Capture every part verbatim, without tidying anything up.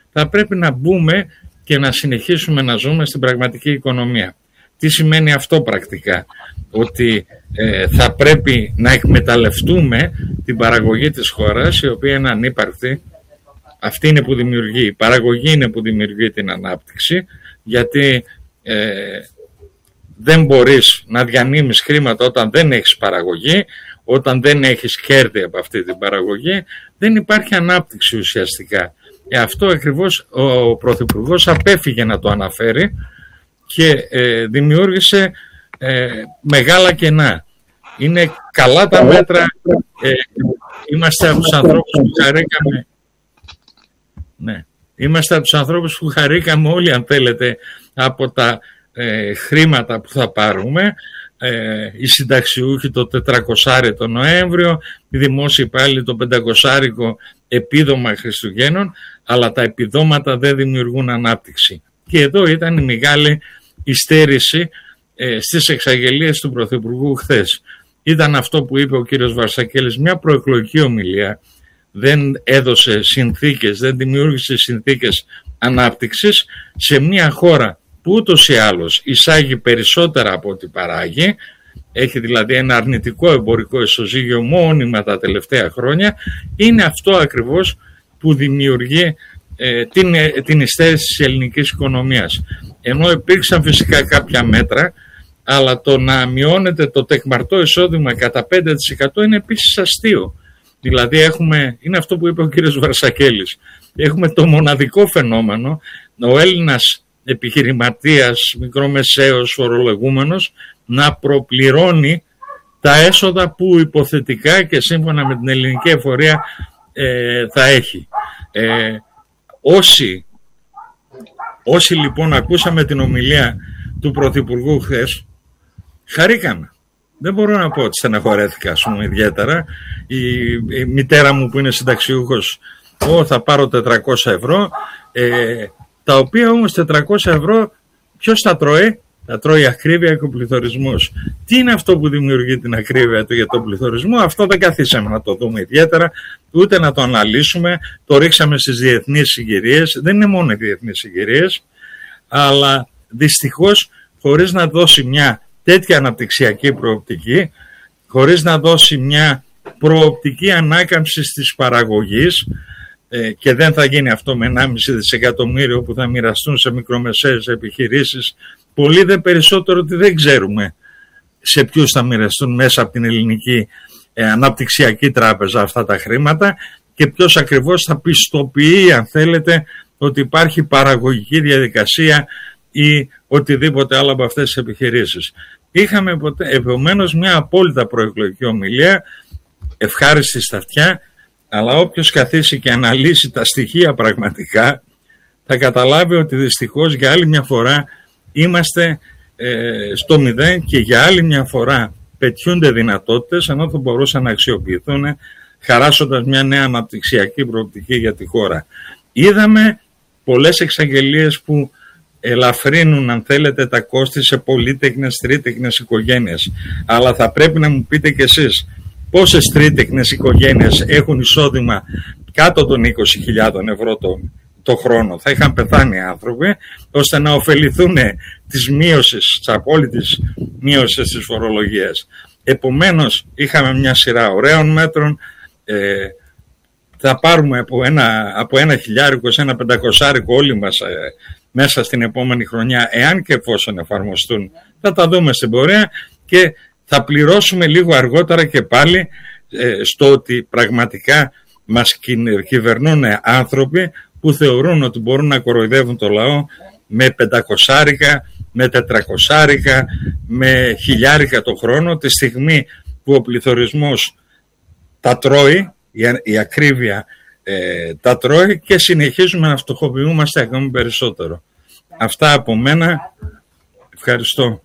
θα πρέπει να μπούμε και να συνεχίσουμε να ζούμε στην πραγματική οικονομία. Τι σημαίνει αυτό πρακτικά? Ότι ε, θα πρέπει να εκμεταλλευτούμε την παραγωγή της χώρας, η οποία είναι ανύπαρκτη. Αυτή είναι που δημιουργεί, η παραγωγή είναι που δημιουργεί την ανάπτυξη, γιατί ε, δεν μπορείς να διανύμεις χρήματα όταν δεν έχεις παραγωγή, όταν δεν έχεις κέρδη από αυτή την παραγωγή, δεν υπάρχει ανάπτυξη ουσιαστικά. Ε, αυτό ακριβώς ο Πρωθυπουργός απέφυγε να το αναφέρει και ε, δημιούργησε ε, μεγάλα κενά. Είναι καλά τα μέτρα, ε, είμαστε από τους ανθρώπους που χαρήκαμε, ναι, είμαστε από τους ανθρώπους που χαρήκαμε όλοι, αν θέλετε, από τα ε, χρήματα που θα πάρουμε. Ε, οι συνταξιούχοι το τετρακόσια το Νοέμβριο, οι δημόσιοι υπάλληλοι το πεντακόσια επίδομα Χριστουγέννων, αλλά τα επιδόματα δεν δημιουργούν ανάπτυξη. Και εδώ ήταν η μεγάλη υστέρηση ε, στις εξαγγελίες του Πρωθυπουργού χθες. Ήταν αυτό που είπε ο κύριος Βαρσακέλης, μια προεκλογική ομιλία, δεν έδωσε συνθήκες, δεν δημιούργησε συνθήκες ανάπτυξης σε μια χώρα που ούτως ή άλλως εισάγει περισσότερα από ό,τι παράγει, έχει δηλαδή ένα αρνητικό εμπορικό ισοζύγιο μόνιμα τα τελευταία χρόνια. Είναι αυτό ακριβώς που δημιουργεί ε, την, ε, την υστέρηση της ελληνικής οικονομίας. Ενώ υπήρξαν φυσικά κάποια μέτρα, αλλά το να μειώνεται το τεκμαρτό εισόδημα κατά πέντε τοις εκατό είναι επίσης αστείο. Δηλαδή έχουμε, είναι αυτό που είπε ο κύριος Βαρσακέλης, έχουμε το μοναδικό φαινόμενο, ο Έλληνας επιχειρηματίας, μικρομεσαίος, φορολογούμενος, να προπληρώνει τα έσοδα που υποθετικά και σύμφωνα με την ελληνική εφορία ε, θα έχει. Ε, όσοι, όσοι λοιπόν ακούσαμε την ομιλία του Πρωθυπουργού χθες, χαρήκαμε. Δεν μπορώ να πω ότι στεναχωρέθηκα, ας πούμε, ιδιαίτερα. Η, η μητέρα μου που είναι συνταξιούχος, «Ω, θα πάρω τετρακόσια ευρώ», ε, τα οποία όμως τετρακόσια ευρώ ποιος τα τρώει? Τα τρώει η ακρίβεια και ο πληθωρισμός. Τι είναι αυτό που δημιουργεί την ακρίβεια του για τον πληθωρισμό? Αυτό δεν καθίσαμε να το δούμε ιδιαίτερα, ούτε να το αναλύσουμε. Το ρίξαμε στις διεθνείς συγκυρίες. Δεν είναι μόνο οι διεθνείς συγκυρίες, αλλά δυστυχώς χωρίς να δώσει μια τέτοια αναπτυξιακή προοπτική, χωρίς να δώσει μια προοπτική ανάκαμψη της παραγωγής, και δεν θα γίνει αυτό με ενάμιση δισεκατομμύριο που θα μοιραστούν σε μικρομεσαίες επιχειρήσεις, πολύ δε περισσότερο ότι δεν ξέρουμε σε ποιους θα μοιραστούν μέσα από την ελληνική ε, αναπτυξιακή τράπεζα αυτά τα χρήματα και ποιος ακριβώς θα πιστοποιεί, αν θέλετε, ότι υπάρχει παραγωγική διαδικασία ή οτιδήποτε άλλο από αυτές τις επιχειρήσεις. Είχαμε επομένως μια απόλυτα προεκλογική ομιλία, ευχάριστη στα αυτιά, αλλά όποιος καθίσει και αναλύσει τα στοιχεία πραγματικά θα καταλάβει ότι δυστυχώς για άλλη μια φορά είμαστε ε, στο μηδέν και για άλλη μια φορά πετιούνται δυνατότητες ενώ θα μπορούσαν να αξιοποιηθούν χαράσσοντας μια νέα αναπτυξιακή προοπτική για τη χώρα. Είδαμε πολλές εξαγγελίες που ελαφρύνουν, αν θέλετε, τα κόστη σε πολύτεκνες, τρίτεκνες οικογένειες, αλλά θα πρέπει να μου πείτε κι εσείς πόσες τρίτεκνες οικογένειες έχουν εισόδημα κάτω των είκοσι χιλιάδες ευρώ το, το χρόνο? Θα είχαν πεθάνει οι άνθρωποι ώστε να ωφεληθούν της μείωσης, της απόλυτης μείωσης της φορολογίας. Επομένως είχαμε μια σειρά ωραίων μέτρων. Ε, θα πάρουμε από ένα, από ένα χιλιάρικο σε ένα πεντακοσάρικο όλοι μας ε, μέσα στην επόμενη χρονιά, εάν και εφόσον εφαρμοστούν. Θα τα δούμε στην πορεία και θα πληρώσουμε λίγο αργότερα και πάλι ε, στο ότι πραγματικά μας κυβερνούν άνθρωποι που θεωρούν ότι μπορούν να κοροϊδεύουν το λαό με πεντακοσάρικα, με τετρακοσάρικα, με χιλιάρικα το χρόνο, τη στιγμή που ο πληθωρισμός τα τρώει, η, η ακρίβεια ε, τα τρώει και συνεχίζουμε να φτωχοποιούμαστε ακόμη περισσότερο. Αυτά από μένα. Ευχαριστώ.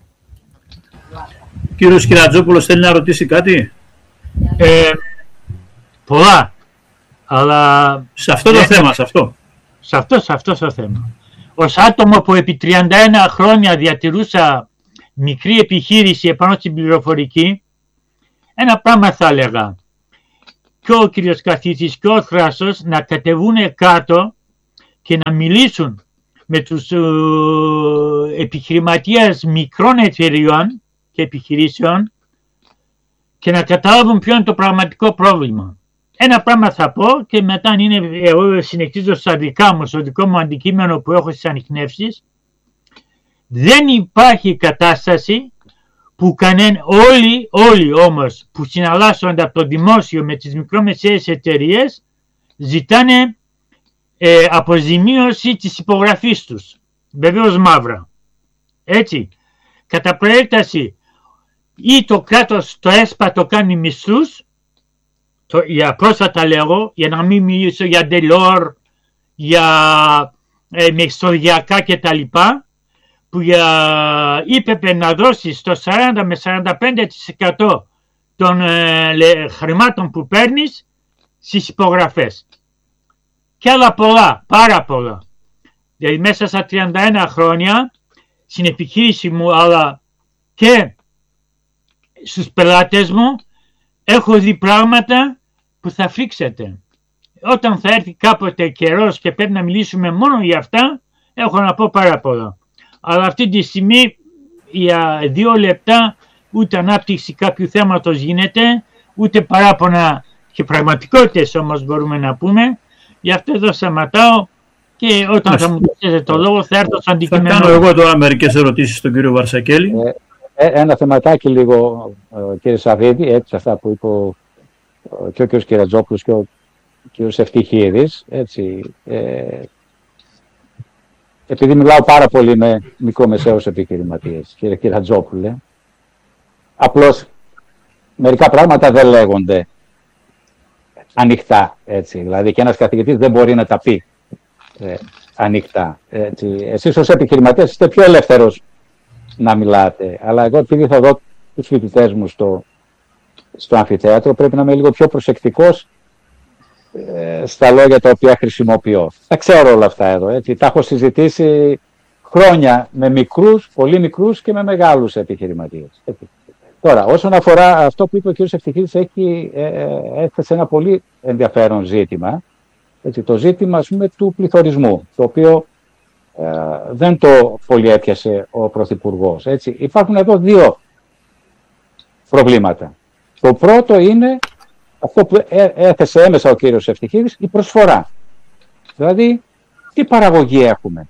Κύριος Κυρατζόπουλος θέλει να ρωτήσει κάτι? Ε, πολλά, αλλά σε αυτό το ε, θέμα, σε αυτό. Σε αυτό, σε αυτό το θέμα. Ως άτομο που επί τριάντα ένα χρόνια διατηρούσα μικρή επιχείρηση επάνω στην πληροφορική, ένα πράγμα θα έλεγα. Και ο κύριος καθηγητής και ο Θράσος να κατεβούν κάτω και να μιλήσουν με τους ε, επιχειρηματίες μικρών εταιριών και επιχειρήσεων και να καταλάβουν ποιο είναι το πραγματικό πρόβλημα. Ένα πράγμα θα πω και μετά είναι, εγώ συνεχίζω στα δικά μου, στο δικό μου αντικείμενο που έχω στις ανιχνεύσεις. Δεν υπάρχει κατάσταση που κανένα, όλοι, όλοι όμως που συναλλάσσονται από το δημόσιο με τις μικρομεσαίες εταιρείες ζητάνε ε, αποζημίωση της υπογραφής τους. Βεβαίως μαύρα. Έτσι. Κατά προέκταση ή το κράτος το ΕΣΠΑ το κάνει μισθούς, το, για πρόσφατα λέγω, για να μην μιλήσω για Delors, για ε, μεσοδιακά κτλ. Που για, είπε να δώσει στο σαράντα με σαράντα πέντε τοις εκατό των ε, λε, χρημάτων που παίρνεις στις υπογραφές. Και άλλα πολλά, πάρα πολλά. Δηλαδή μέσα στα τριάντα ένα χρόνια στην επιχείρηση μου αλλά και στους πελάτες μου έχω δει πράγματα που θα φρίξετε. Όταν θα έρθει κάποτε καιρός και πρέπει να μιλήσουμε μόνο για αυτά, έχω να πω πάρα πολλά. Αλλά αυτή τη στιγμή για δύο λεπτά ούτε ανάπτυξη κάποιου θέματος γίνεται, ούτε παράπονα και πραγματικότητες όμως μπορούμε να πούμε. Γι' αυτό εδώ σταματάω και όταν Άς. θα μου δώσετε το λόγο θα έρθω σαν αντικείμενο. Θα κάνω εγώ τώρα μερικές ερωτήσεις στον κύριο Βαρσακέλη. Ε, ένα θεματάκι λίγο, κύριε Σαββίδη, έτσι αυτά που είπε ο, και ο κύριος Κυρατζόπουλος και ο κύριος Ευτυχίδης, έτσι. Ε, επειδή μιλάω πάρα πολύ με μικρομεσαίους επιχειρηματίες, κύριε Κυρατζόπουλε, απλώς μερικά πράγματα δεν λέγονται ανοιχτά, έτσι. Δηλαδή και ένας καθηγητής δεν μπορεί να τα πει ε, ανοιχτά. Έτσι. Εσείς ως επιχειρηματίες είστε πιο ελεύθερος να μιλάτε, αλλά εγώ επειδή θα δω τους φοιτητές μου στο, στο αμφιθέατρο πρέπει να είμαι λίγο πιο προσεκτικός ε, στα λόγια τα οποία χρησιμοποιώ. Τα ξέρω όλα αυτά εδώ, έτσι. Τα έχω συζητήσει χρόνια με μικρούς, πολύ μικρούς και με μεγάλους επιχειρηματίες. Έτσι. Τώρα, όσον αφορά αυτό που είπε ο κ. Ευτυχίδης, έχει έθεσε ένα πολύ ενδιαφέρον ζήτημα. Έτσι, το ζήτημα, ας πούμε, του πληθωρισμού, το οποίο ε, δεν το πολύ έπιασε ο Πρωθυπουργός. Έτσι. Υπάρχουν εδώ δύο προβλήματα. Το πρώτο είναι αυτό που έθεσε έμεσα ο κ. Ευτυχίδης, η προσφορά. Δηλαδή, τι παραγωγή έχουμε.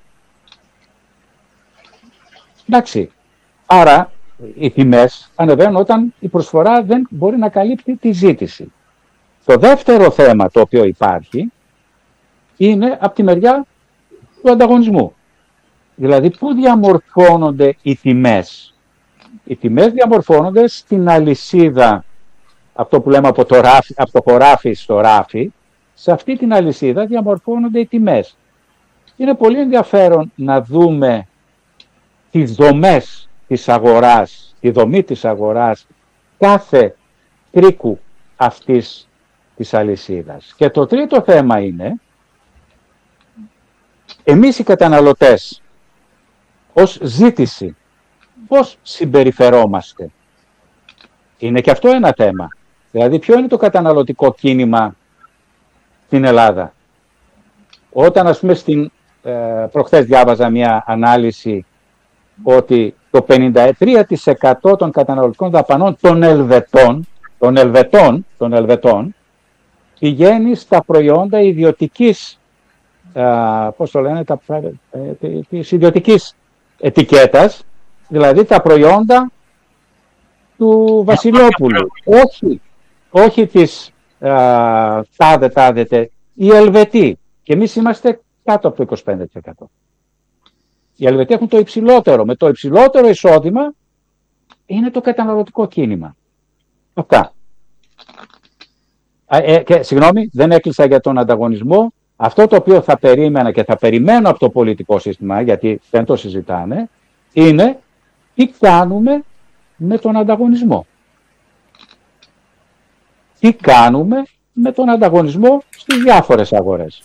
Εντάξει, άρα οι τιμές ανεβαίνουν όταν η προσφορά δεν μπορεί να καλύπτει τη ζήτηση. Το δεύτερο θέμα το οποίο υπάρχει είναι από τη μεριά του ανταγωνισμού. Δηλαδή, πού διαμορφώνονται οι τιμές. Οι τιμές διαμορφώνονται στην αλυσίδα, αυτό που λέμε από το, ράφι, από το χωράφι στο ράφι, σε αυτή την αλυσίδα διαμορφώνονται οι τιμές. Είναι πολύ ενδιαφέρον να δούμε τις δομές της αγοράς, τη δομή της αγοράς κάθε κρίκου αυτής της αλυσίδας. Και το τρίτο θέμα είναι εμείς οι καταναλωτές ως ζήτηση πώς συμπεριφερόμαστε. Είναι και αυτό ένα θέμα. Δηλαδή ποιο είναι το καταναλωτικό κίνημα στην Ελλάδα. Όταν ας πούμε στην, ε, προχθές διάβαζα μια ανάλυση ότι το πενήντα τρία τοις εκατό των καταναλωτικών δαπανών των Ελβετών, των Ελβετών, των Ελβετών πηγαίνει στα προϊόντα ιδιωτικής, α, πώς το λένε, τα, ε, της ιδιωτικής ετικέτας, δηλαδή τα προϊόντα του Βασιλόπουλου. όχι, όχι της α, τάδε, τάδε, οι Ελβετοί. Και εμείς είμαστε κάτω από το είκοσι πέντε τοις εκατό. Οι Ελβετοί έχουν το υψηλότερο. Με το υψηλότερο εισόδημα είναι το καταναλωτικό κίνημα. Αυτά. Ε, και, συγγνώμη, δεν έκλεισα για τον ανταγωνισμό. Αυτό το οποίο θα περίμενα και θα περιμένω από το πολιτικό σύστημα, γιατί δεν το συζητάνε, είναι τι κάνουμε με τον ανταγωνισμό. Τι κάνουμε με τον ανταγωνισμό στις διάφορες αγορές.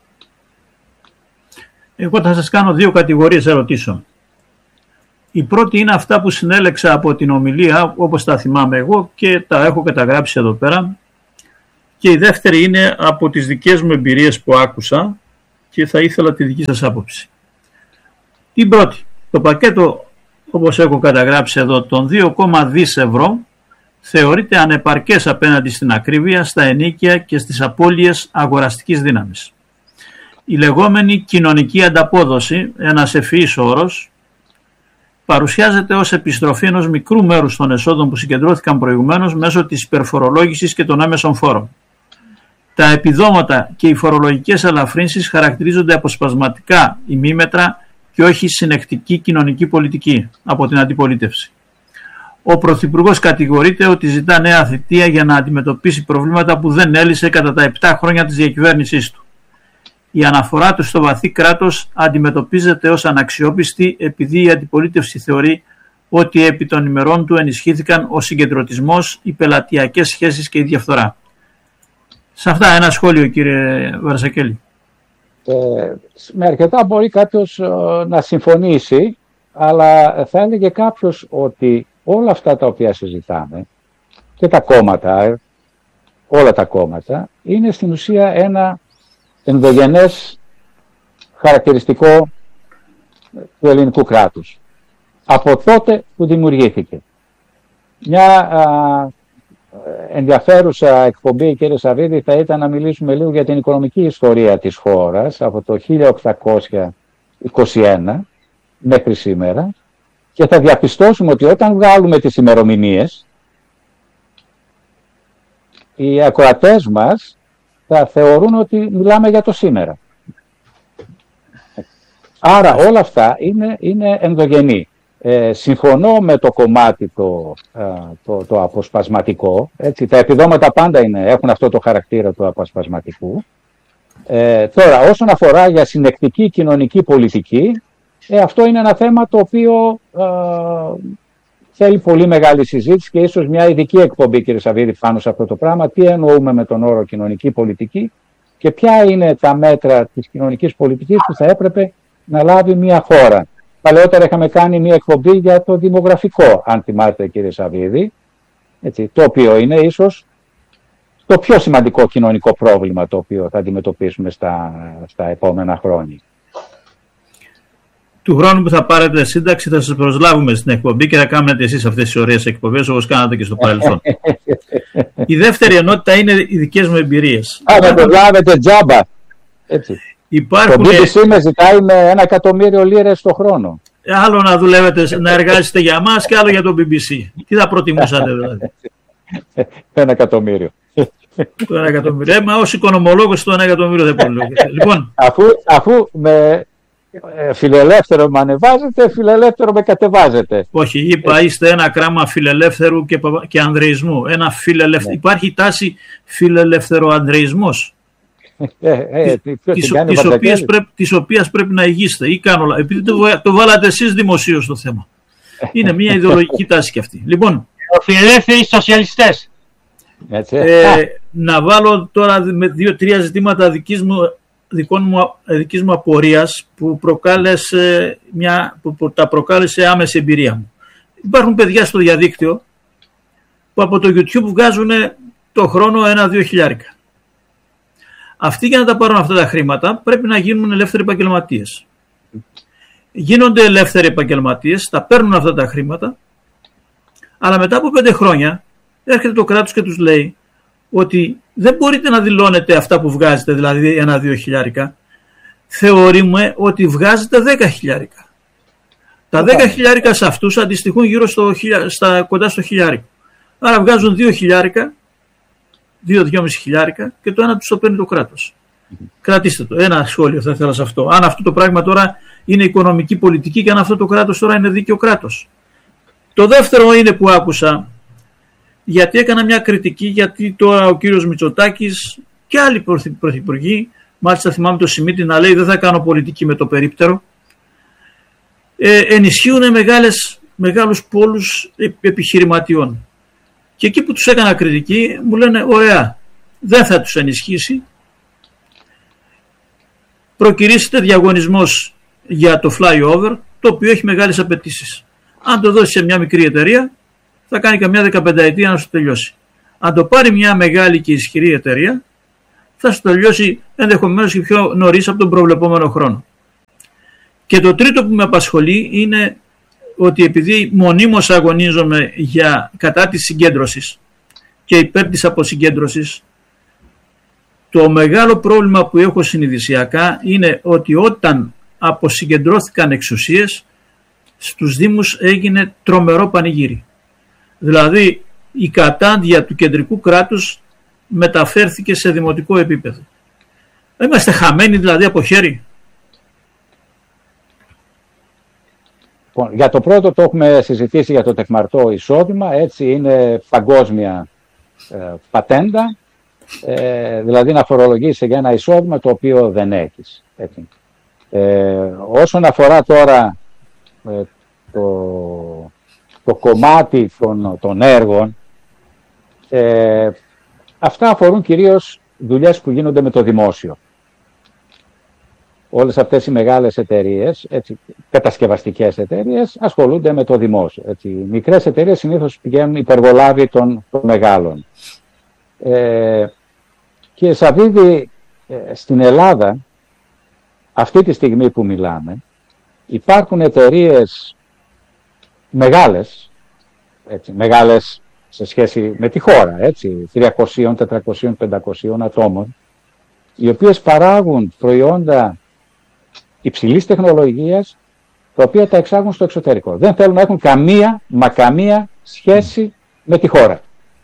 Εγώ θα σας κάνω δύο κατηγορίες ερωτήσεων. Η πρώτη είναι αυτά που συνέλεξα από την ομιλία, όπως τα θυμάμαι εγώ και τα έχω καταγράψει εδώ πέρα. Και η δεύτερη είναι από τις δικές μου εμπειρίες που άκουσα και θα ήθελα τη δική σας άποψη. Την πρώτη, το πακέτο όπως έχω καταγράψει εδώ των δύο κόμμα δύο ευρώ θεωρείται ανεπαρκές απέναντι στην ακρίβεια, στα ενοίκια και στις απώλειες αγοραστικής δύναμης. Η λεγόμενη κοινωνική ανταπόδοση, ένας ευφυής όρος, παρουσιάζεται ως επιστροφή ενός μικρού μέρους των εσόδων που συγκεντρώθηκαν προηγουμένως μέσω της υπερφορολόγησης και των άμεσων φόρων. Τα επιδόματα και οι φορολογικές ελαφρύνσεις χαρακτηρίζονται αποσπασματικά ημίμετρα και όχι συνεχτική κοινωνική πολιτική από την αντιπολίτευση. Ο Πρωθυπουργός κατηγορείται ότι ζητά νέα θητεία για να αντιμετωπίσει προβλήματα που δεν έλυσε κατά τα επτά χρόνια της διακυβέρνησής του. Η αναφορά του στο βαθύ κράτος αντιμετωπίζεται ως αναξιόπιστη επειδή η αντιπολίτευση θεωρεί ότι επί των ημερών του ενισχύθηκαν ο συγκεντρωτισμός, οι πελατειακές σχέσεις και η διαφθορά. Σε αυτά ένα σχόλιο, κύριε Βαρσακέλη. Ε, με αρκετά μπορεί κάποιος ε, να συμφωνήσει, αλλά θα έλεγε κάποιος ότι όλα αυτά τα οποία συζητάμε και τα κόμματα, όλα τα κόμματα, είναι στην ουσία ένα ενδογενές χαρακτηριστικό του ελληνικού κράτους. Από τότε που δημιουργήθηκε. Μια α, ενδιαφέρουσα εκπομπή, κύριε Σαββίδη, θα ήταν να μιλήσουμε λίγο για την οικονομική ιστορία της χώρας από το χίλια οκτακόσια είκοσι ένα μέχρι σήμερα και θα διαπιστώσουμε ότι όταν βγάλουμε τις ημερομηνίες, οι ακροατές μας θα θεωρούν ότι μιλάμε για το σήμερα. Άρα όλα αυτά είναι, είναι ενδογενή. Ε, συμφωνώ με το κομμάτι το, το, το αποσπασματικό. Έτσι, τα επιδόματα πάντα είναι, έχουν αυτό το χαρακτήρα του αποσπασματικού. Ε, τώρα, όσον αφορά για συνεκτική κοινωνική πολιτική, ε, αυτό είναι ένα θέμα το οποίο ε, θέλει πολύ μεγάλη συζήτηση και ίσως μια ειδική εκπομπή, κύριε Σαββίδη, πάνω σε αυτό το πράγμα. Τι εννοούμε με τον όρο κοινωνική πολιτική και ποια είναι τα μέτρα της κοινωνικής πολιτικής που θα έπρεπε να λάβει μια χώρα. Παλαιότερα είχαμε κάνει μια εκπομπή για το δημογραφικό, αν θυμάστε, κύριε Σαββίδη, έτσι, το οποίο είναι ίσως το πιο σημαντικό κοινωνικό πρόβλημα το οποίο θα αντιμετωπίσουμε στα, στα επόμενα χρόνια. Του χρόνου που θα πάρετε σύνταξη θα σας προσλάβουμε στην εκπομπή και θα κάνετε εσείς αυτές τις ωραίες εκπομπές όπως κάνατε και στο παρελθόν. Η δεύτερη ενότητα είναι οι δικές μου εμπειρίες. Α, να προσλάβετε τζάμπα. Έτσι. Υπάρχουν... Το μπι μπι σι με ζητάει με ένα εκατομμύριο λίρες το χρόνο. Άλλο να δουλεύετε, να εργάζεστε για μας και άλλο για το μπι μπι σι. Τι θα προτιμούσατε δηλαδή? Ένα εκατομμύριο. Το ένα εκατομμύριο. Ε, μα ως οικονομολόγος το ένα εκατομμύριο δεν μπορεί. Λοιπόν, αφού, αφού με φιλελεύθερο με ανεβάζετε, φιλελεύθερο με κατεβάζετε. Όχι, είπα είστε ένα κράμα φιλελεύθερου και, και ανδρεϊσμού. Ένα φιλελεύθερο... ναι. Υπάρχει τάση φιλελεύθερο-ανδρεϊσμός. Ε, ε, τι, της, της, οποίας πρέπει, της οποίας πρέπει να ηγείστε ή κάνω, επειδή το, το βάλατε εσείς δημοσίως το θέμα. Είναι μια ιδεολογική τάση και αυτή. Λοιπόν, ο φιλελεύθεροι σοσιαλιστές. Ε, να βάλω τώρα με δύο-τρία ζητήματα δικής μου, δικών μου, δικής μου απορίας που, προκάλεσε μια, που, που τα προκάλεσε άμεση εμπειρία μου. Υπάρχουν παιδιά στο διαδίκτυο που από το YouTube βγάζουν το χρόνο ένα-δύο χιλιάρικα. Αυτοί για να τα πάρουν αυτά τα χρήματα πρέπει να γίνουν ελεύθεροι επαγγελματίες. Γίνονται ελεύθεροι επαγγελματίες, τα παίρνουν αυτά τα χρήματα, αλλά μετά από πέντε χρόνια έρχεται το κράτος και τους λέει ότι δεν μπορείτε να δηλώνετε αυτά που βγάζετε, δηλαδή ένα-δύο χιλιάρικα. Θεωρούμε ότι βγάζετε δέκα χιλιάρικα. Τα δέκα χιλιάρικα σε αυτούς αντιστοιχούν γύρω στο, στα, κοντά στο χιλιάρικο. Άρα βγάζουν δύο χιλιάρικα, δύο-δυόμισι χιλιάρικα και το ένα τους το παίρνει το κράτος. Mm-hmm. Κρατήστε το. Ένα σχόλιο θα ήθελα σε αυτό. Αν αυτό το πράγμα τώρα είναι οικονομική πολιτική και αν αυτό το κράτος τώρα είναι δίκαιο κράτος. Το δεύτερο είναι που άκουσα, γιατί έκανα μια κριτική, γιατί τώρα ο κύριος Μητσοτάκης και άλλοι πρωθυπουργοί, μάλιστα θυμάμαι το Σιμίτη να λέει δεν θα κάνω πολιτική με το περίπτερο, ε, ενισχύουν μεγάλες, μεγάλους πόλους επιχειρηματιών. Και εκεί που τους έκανα κριτική μου λένε ωραία, δεν θα τους ενισχύσει, προκυρήσετε διαγωνισμός για το flyover, το οποίο έχει μεγάλες απαιτήσεις. Αν το δώσει σε μια μικρή εταιρεία θα κάνει καμιά δεκαπενταετία να σου τελειώσει. Αν το πάρει μια μεγάλη και ισχυρή εταιρεία θα σου τελειώσει ενδεχομένως και πιο νωρίς από τον προβλεπόμενο χρόνο. Και το τρίτο που με απασχολεί είναι ότι επειδή μονίμως αγωνίζομαι για κατά της συγκέντρωσης και υπέρ της αποσυγκέντρωσης, το μεγάλο πρόβλημα που έχω συνειδησιακά είναι ότι όταν αποσυγκεντρώθηκαν εξουσίες, στους Δήμους έγινε τρομερό πανηγύρι. Δηλαδή η κατάντια του κεντρικού κράτους μεταφέρθηκε σε δημοτικό επίπεδο. Είμαστε χαμένοι δηλαδή από χέρι. Για το πρώτο το έχουμε συζητήσει, για το τεκμαρτό εισόδημα, έτσι είναι παγκόσμια ε, πατέντα, ε, δηλαδή να φορολογήσει για ένα εισόδημα το οποίο δεν έχεις. Έτσι. Ε, όσον αφορά τώρα ε, το, το κομμάτι των, των έργων, ε, αυτά αφορούν κυρίως δουλειές που γίνονται με το δημόσιο. Όλες αυτές οι μεγάλες εταιρείες, έτσι, κατασκευαστικές εταιρείες, ασχολούνται με το δημόσιο. Έτσι. Οι μικρές εταιρείες συνήθως πηγαίνουν υπεργολάβοι των, των μεγάλων. Ε, και Σαββίδη, ε, στην Ελλάδα, αυτή τη στιγμή που μιλάμε, υπάρχουν εταιρείες μεγάλες, έτσι, μεγάλες σε σχέση με τη χώρα, έτσι, τριακόσια, τετρακόσια, πεντακόσια ατόμων, οι οποίες παράγουν προϊόντα υψηλής τεχνολογίας, τα οποία τα εξάγουν στο εξωτερικό. Δεν θέλουν να έχουν καμία, μα καμία σχέση με τη χώρα.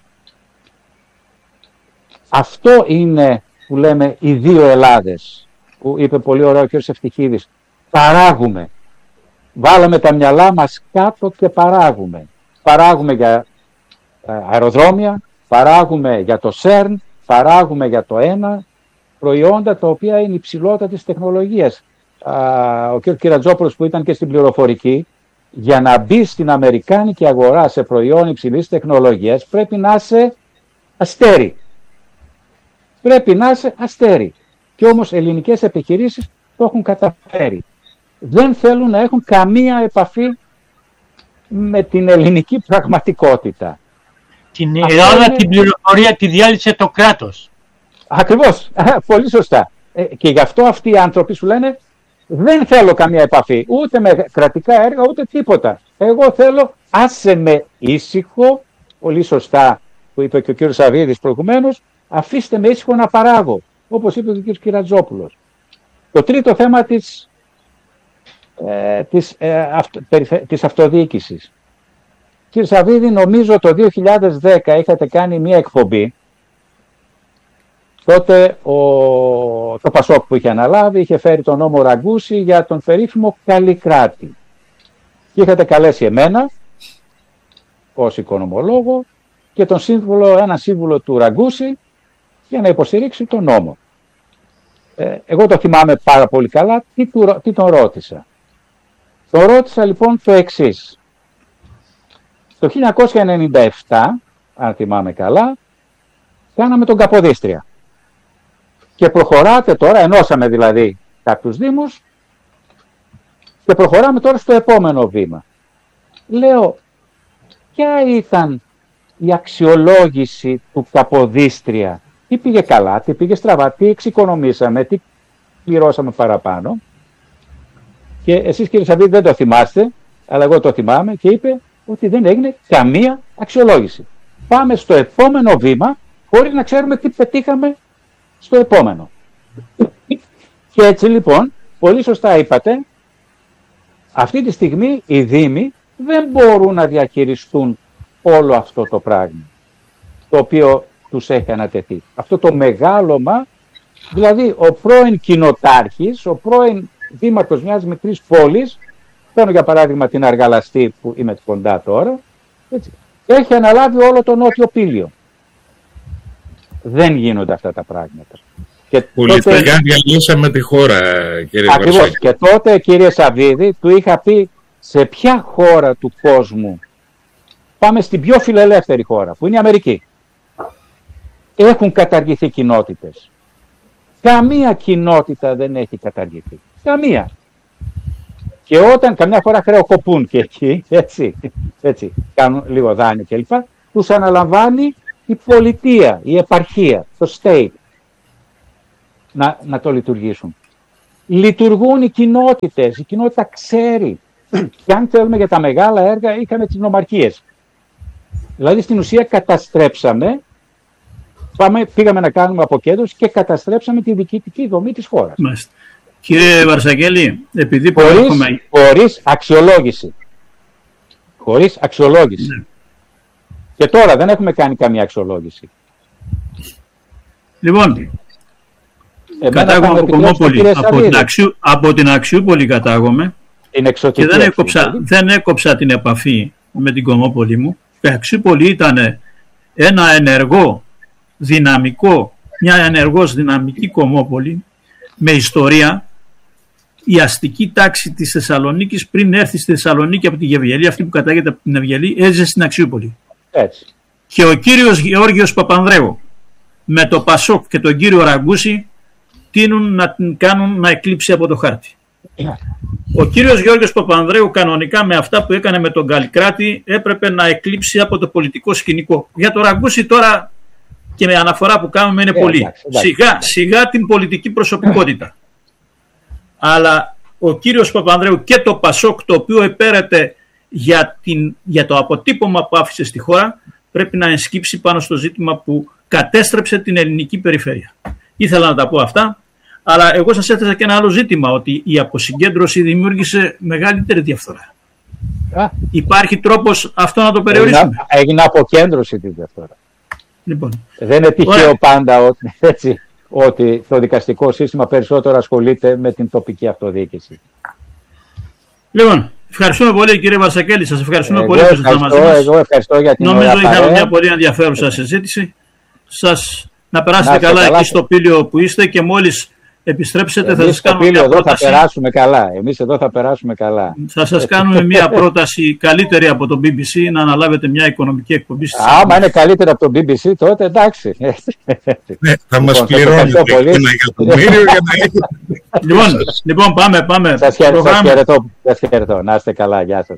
Αυτό είναι που λέμε οι δύο Ελλάδες, που είπε πολύ ωραίο ο κ. Ευτυχίδης. Παράγουμε. Βάλαμε τα μυαλά μας κάτω και παράγουμε. Παράγουμε για αεροδρόμια, παράγουμε για το ΣΕΡΝ, παράγουμε για το ΕΝΑ, προϊόντα τα οποία είναι υψηλότατης τεχνολογίας. Ο κ. Κυρατζόπουλος που ήταν και στην πληροφορική, για να μπει στην αμερικάνικη αγορά σε προϊόν υψηλής τεχνολογίας πρέπει να είσαι αστέρι. Πρέπει να είσαι αστέρι. Και όμως ελληνικές επιχειρήσεις το έχουν καταφέρει. Δεν θέλουν να έχουν καμία επαφή με την ελληνική πραγματικότητα. Την Ελλάδα είναι... την πληροφορία τη διάλυσε το κράτος. Ακριβώς. Πολύ σωστά. Ε, και γι' αυτό αυτοί οι άνθρωποι σου λένε δεν θέλω καμία επαφή. Ούτε με κρατικά έργα, ούτε τίποτα. Εγώ θέλω άσε με ήσυχο, πολύ σωστά που είπε και ο κ. Σαββίδης προηγουμένως, αφήστε με ήσυχο να παράγω, όπως είπε ο κ. Κυρατζόπουλος. Το τρίτο θέμα της, ε, της, ε, αυτο, περιφε, της αυτοδιοίκησης. Κύριε Σαββίδη, νομίζω το δύο χιλιάδες δέκα είχατε κάνει μία εκπομπή. Τότε ο, το Πασόκ που είχε αναλάβει είχε φέρει τον νόμο Ραγκούση για τον περίφημο Καλλικράτη. Και είχατε καλέσει εμένα ως οικονομολόγο και τον σύμβουλο, ένα σύμβουλο του Ραγκούση για να υποστηρίξει τον νόμο. Ε, εγώ το θυμάμαι πάρα πολύ καλά. Τι, του, τι τον ρώτησα. Τον ρώτησα λοιπόν το εξής. Το χίλια εννιακόσια ενενήντα επτά, αν θυμάμαι καλά, κάναμε τον Καποδίστρια. Και προχωράτε τώρα, ενώσαμε δηλαδή κάποιους δήμους, και προχωράμε τώρα στο επόμενο βήμα. Λέω, ποια ήταν η αξιολόγηση του Καποδίστρια, τι πήγε καλά, τι πήγε στραβά, τι εξοικονομήσαμε, τι πληρώσαμε παραπάνω. Και εσείς κύριε Σαββίδη δεν το θυμάστε, αλλά εγώ το θυμάμαι, και είπε ότι δεν έγινε καμία αξιολόγηση. Πάμε στο επόμενο βήμα, χωρίς να ξέρουμε τι πετύχαμε στο επόμενο. Και έτσι λοιπόν, πολύ σωστά είπατε, αυτή τη στιγμή οι Δήμοι δεν μπορούν να διαχειριστούν όλο αυτό το πράγμα, το οποίο τους έχει ανατεθεί. Αυτό το μεγάλωμα, δηλαδή ο πρώην κοινοτάρχης, ο πρώην δήμαρχος μιας μικρής πόλης, παίρνω για παράδειγμα την Αργαλαστή που είμαι κοντά τώρα, έτσι, έχει αναλάβει όλο το Νότιο Πήλιο. Δεν γίνονται αυτά τα πράγματα. Πολιτικά τότε... διαλύσαμε τη χώρα, κύριε Βαρσέκη. Ακριβώς. Και τότε, κύριε Σαββίδη, του είχα πει σε ποια χώρα του κόσμου, πάμε στην πιο φιλελεύθερη χώρα, που είναι η Αμερική, έχουν καταργηθεί κοινότητες. Καμία κοινότητα δεν έχει καταργηθεί. Καμία. Και όταν καμιά φορά χρεοκοπούν και εκεί, έτσι, έτσι κάνουν λίγο δάνειο κλπ, τους αναλαμβάνει η πολιτεία, η επαρχία, το state. να, να το λειτουργήσουν. Λειτουργούν οι κοινότητες, η κοινότητα ξέρει. Και αν θέλουμε για τα μεγάλα έργα, είχαμε τις νομαρχίες. Δηλαδή στην ουσία καταστρέψαμε, πάμε, πήγαμε να κάνουμε αποκέντρωση και καταστρέψαμε τη διοικητική δομή της χώρας. Μάλιστα. Κύριε Βαρσαγγέλη, επειδή χωρίς, προέρχομαι... χωρίς αξιολόγηση. Χωρίς αξιολόγηση. Ναι. Και τώρα δεν έχουμε κάνει καμία αξιολόγηση. Λοιπόν, κατάγομαι από Κομόπολη. Από την, Αξιού, από την Αξιούπολη κατάγομαι. Και δεν έκοψα, δεν έκοψα την επαφή με την Κομόπολη μου. Η Αξιούπολη ήταν ένα ενεργό, δυναμικό, μια ενεργός δυναμική Κομόπολη με ιστορία. Η αστική τάξη της Θεσσαλονίκης πριν έρθει στη Θεσσαλονίκη από τη Γευγελή, αυτή που κατάγεται από την Ευγελή, έζησε στην Αξιούπολη. Έτσι. Και ο κύριος Γεώργιος Παπανδρέου με το Πασόκ και τον κύριο Ραγκούση τείνουν να την κάνουν να εκλείψει από το χάρτη. Yeah. Ο κύριος Γεώργιος Παπανδρέου κανονικά με αυτά που έκανε με τον Καλλικράτη έπρεπε να εκλείψει από το πολιτικό σκηνικό. Για το Ραγκούση τώρα και με αναφορά που κάνουμε είναι yeah, πολύ. Εντάξει, εντάξει. Σιγά, σιγά την πολιτική προσωπικότητα. Αλλά ο κύριος Παπανδρέου και το Πασόκ, το οποίο επέρεται για, την, για το αποτύπωμα που άφησε στη χώρα, πρέπει να ενσκύψει πάνω στο ζήτημα που κατέστρεψε την ελληνική περιφέρεια. Ήθελα να τα πω αυτά, αλλά εγώ σας έθεσα και ένα άλλο ζήτημα, ότι η αποσυγκέντρωση δημιούργησε μεγαλύτερη διαφθορά. Α. Υπάρχει τρόπος αυτό να το περιορίσουμε? Έγινε, έγινε αποκέντρωση τη διαφθορά. Λοιπόν. Δεν είναι τυχαίο πάντα ότι, έτσι, ότι το δικαστικό σύστημα περισσότερο ασχολείται με την τοπική αυτοδιοίκηση. Λοιπόν, ευχαριστούμε πολύ κύριε Βαρσακέλη, σας ευχαριστούμε εγώ πολύ που ήσασταν μαζί μας. Εγώ ευχαριστώ για την Νομίζω είχαμε μια πολύ ενδιαφέρουσα συζήτηση. Σας να περάσετε να καλά, καλά εκεί στο Πήλιο που είστε και μόλις επιστρέψετε εμείς θα σας κάνουμε μια πρόταση. Εδώ θα περάσουμε καλά. Εμείς εδώ θα περάσουμε καλά. Θα σας κάνουμε μια πρόταση καλύτερη από το μπι μπι σι να αναλάβετε μια οικονομική εκπομπή. Άμα είναι καλύτερη από το μπι μπι σι τότε εντάξει. Ναι, θα μας πληρώνετε ένα εκατομμύριο για να Λοιπόν, λοιπόν πάμε, πάμε. Σας χαιρετώ. Να είστε καλά. Γεια σας.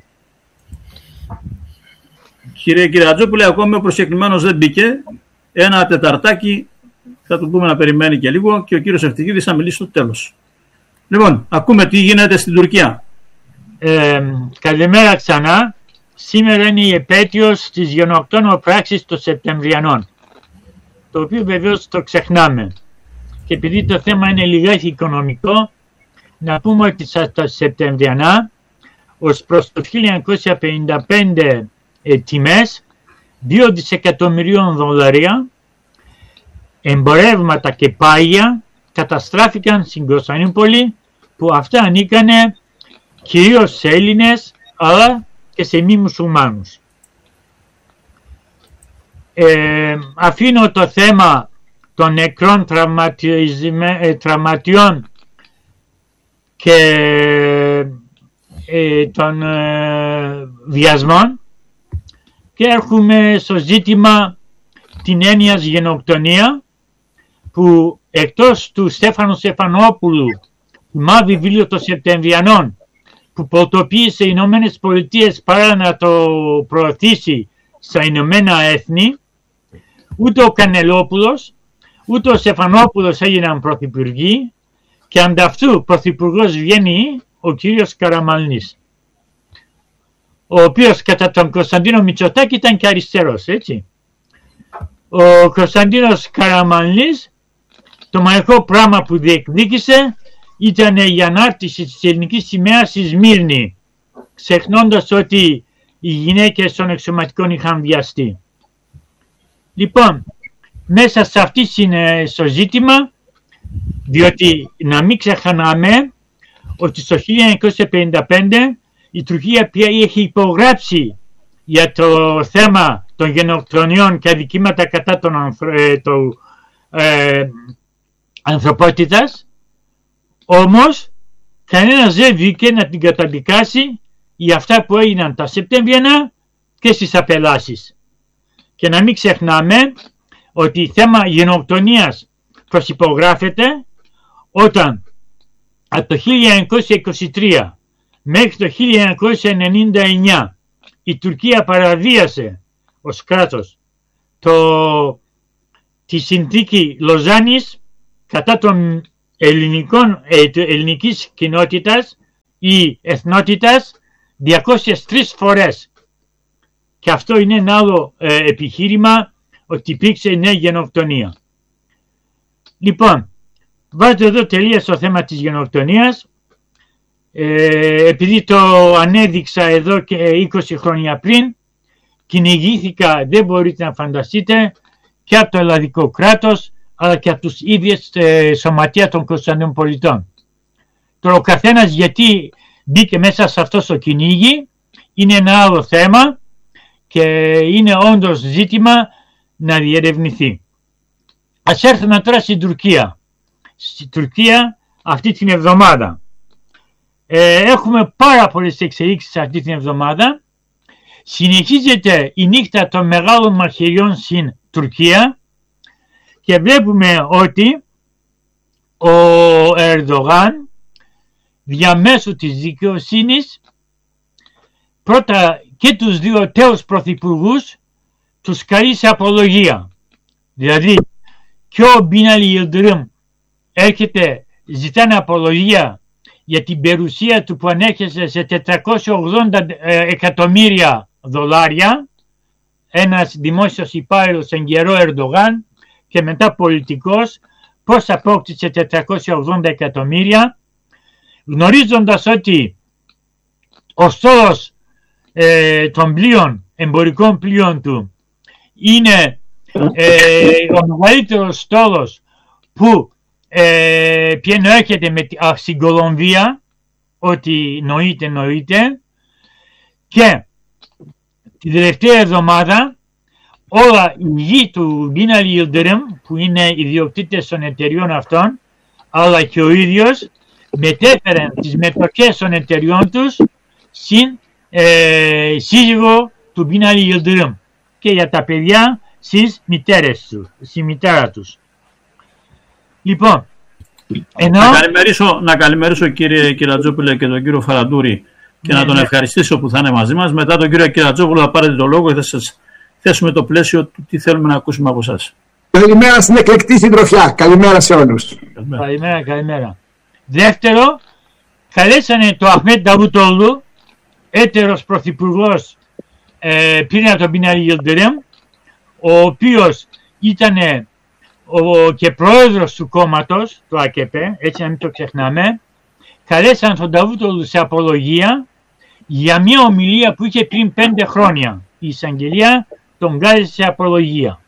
Κύριε Κυριατζόπουλε, ακόμη ο προσκεκλημένος δεν μπήκε. Ένα τεταρτάκι θα του πούμε να περιμένει και λίγο και ο κύριος Ευτυχίδης θα μιλήσει στο τέλος. Λοιπόν, ακούμε τι γίνεται στην Τουρκία. Ε, καλημέρα ξανά. Σήμερα είναι η επέτειος της γενοκτώνου πράξης των Σεπτεμβριανών, το οποίο βεβαίως το ξεχνάμε. Και επειδή το θέμα είναι λιγάκι οικονομικό, να πούμε ότι στα Σεπτεμβριανά, ως προς το χίλια εννιακόσια πενήντα πέντε ε, τιμές, δύο δισεκατομμυρίων δολάρια, εμπορεύματα και πάγια καταστράφηκαν στην Κωνσταντινούπολη, που αυτά ανήκανε κυρίως σε Έλληνες αλλά και σε μη μουσουλμάνους. Ε, αφήνω το θέμα των νεκρών τραυματιών και ε, των ε, βιασμών και έρχομαι στο ζήτημα την έννοιας γενοκτονία, που εκτός του Στέφανου Στεφανόπουλου, του μαύρου βιβλίου των Σεπτεμβριανών, που πρωτοποίησε οι Ηνωμένες Πολιτείες παρά να το προωθήσει στα Ηνωμένα Έθνη, ούτε ο Κανελόπουλος, ούτε ο Στεφανόπουλος έγιναν πρωθυπουργοί και ανταυτού πρωθυπουργός βγαίνει ο κύριος Καραμανλής, ο οποίος κατά τον Κωνσταντίνο Μητσοτάκη ήταν και αριστερός, έτσι. Ο Κωνσταντίνος Καραμανλής, το μοναδικό πράγμα που διεκδίκησε ήταν η ανάρτηση της ελληνικής σημαίας στη Σμύρνη, ξεχνώντας ότι οι γυναίκες των εξωματικών είχαν βιαστεί. Λοιπόν, μέσα σε αυτή είναι στο ζήτημα, διότι να μην ξεχνάμε ότι στο χίλια εννιακόσια πενήντα πέντε η Τουρκία πια είχε υπογράψει για το θέμα των γενοκτονιών και αδικήματα κατά των ανθρω... ε, το, ε, ανθρωπότητας, όμως κανένας δεν βγήκε να την καταδικάσει για αυτά που έγιναν τα Σεπτεμβριανά και στις απελάσεις. Και να μην ξεχνάμε ότι η θέμα γενοκτονίας προσυπογράφεται όταν από το χίλια εννιακόσια είκοσι τρία μέχρι το χίλια εννιακόσια ενενήντα εννιά η Τουρκία παραβίασε ως κράτος το, τη συνθήκη Λοζάνης κατά των ελληνικών, ε, ελληνικής κοινότητας ή εθνότητας διακόσιες τρεις φορές. Και αυτό είναι ένα άλλο ε, επιχείρημα ότι υπήρξε νέα γενοκτονία. Λοιπόν, βάζω εδώ τελεία στο θέμα της γενοκτονίας. Ε, επειδή το ανέδειξα εδώ και είκοσι χρόνια πριν, κυνηγήθηκα, δεν μπορείτε να φανταστείτε, και από το ελλαδικό κράτος, αλλά και από τους ίδιες ε, σωματεία των Κωνσταντινοπολιτών. Τώρα ο καθένας γιατί μπήκε μέσα σε αυτό το κυνήγι είναι ένα άλλο θέμα και είναι όντως ζήτημα να διερευνηθεί. Ας έρθουμε τώρα στην Τουρκία. Στην Τουρκία αυτή την εβδομάδα ε, έχουμε πάρα πολλές εξελίξεις αυτή την εβδομάδα. Συνεχίζεται η νύχτα των μεγάλων μαχαιριών στην Τουρκία και βλέπουμε ότι ο Ερντογάν διαμέσου της δικαιοσύνης πρώτα και τους δύο τέους πρωθυπουργούς τους καλεί σε απολογία. Δηλαδή και ο Μπίναλι Yıldırım έρχεται, ζητάνε απολογία για την περιουσία του που ανέχεσε σε τετρακόσια ογδόντα εκατομμύρια δολάρια, ένας δημόσιος υπάλληλος εν καιρό Ερντογάν και μετά πολιτικός, πώς απόκτησε τετρακόσια ογδόντα εκατομμύρια, γνωρίζοντας ότι ο στόλος ε, των πλοίων, εμπορικών πλοίων του είναι ε, ο μεγαλύτερος στόλος που ε, πιένω έρχεται με, α, στην Κολομβία, ότι νοείται νοείται, και την τελευταία εβδομάδα όλα οι γη του Μπίναλι Yıldırım που είναι ιδιοκτήτες των εταιριών αυτών, αλλά και ο ίδιος μετέφεραν τις μετοχές των εταιριών τους στην ε, σύζυγο του Μπίναλι Yıldırım και για τα παιδιά στις μητέρες του, στη μητέρα τους. Λοιπόν, ενώ... να, καλημερίσω, να καλημερίσω κύριε Κυρατζόπουλε και τον κύριο Φαραντούρη και ναι, να τον ναι. ευχαριστήσω που θα είναι μαζί μας. Μετά τον κύριο Κυρατζόπουλο θα πάρετε το λόγο και θα σας θέσουμε το πλαίσιο του τι θέλουμε να ακούσουμε από εσάς. Καλημέρα στην εκλεκτή συντροφιά. Καλημέρα σε όλους. Καλημέρα, καλημέρα. καλημέρα. Δεύτερο, καλέσανε το Αχμέτ Νταβούτογλου, έτερος πρωθυπουργός ε, πριν από τον Μπίναλι Yıldırım, ο οποίος ήταν ο, και πρόεδρος του κόμματος, του Α Κ Π, έτσι να μην το ξεχνάμε. Καλέσαν τον Νταβούτογλου σε απολογία για μια ομιλία που είχε πριν πέντε χρόνια. Η εισαγγελία τον κάλεσε σε απολογία.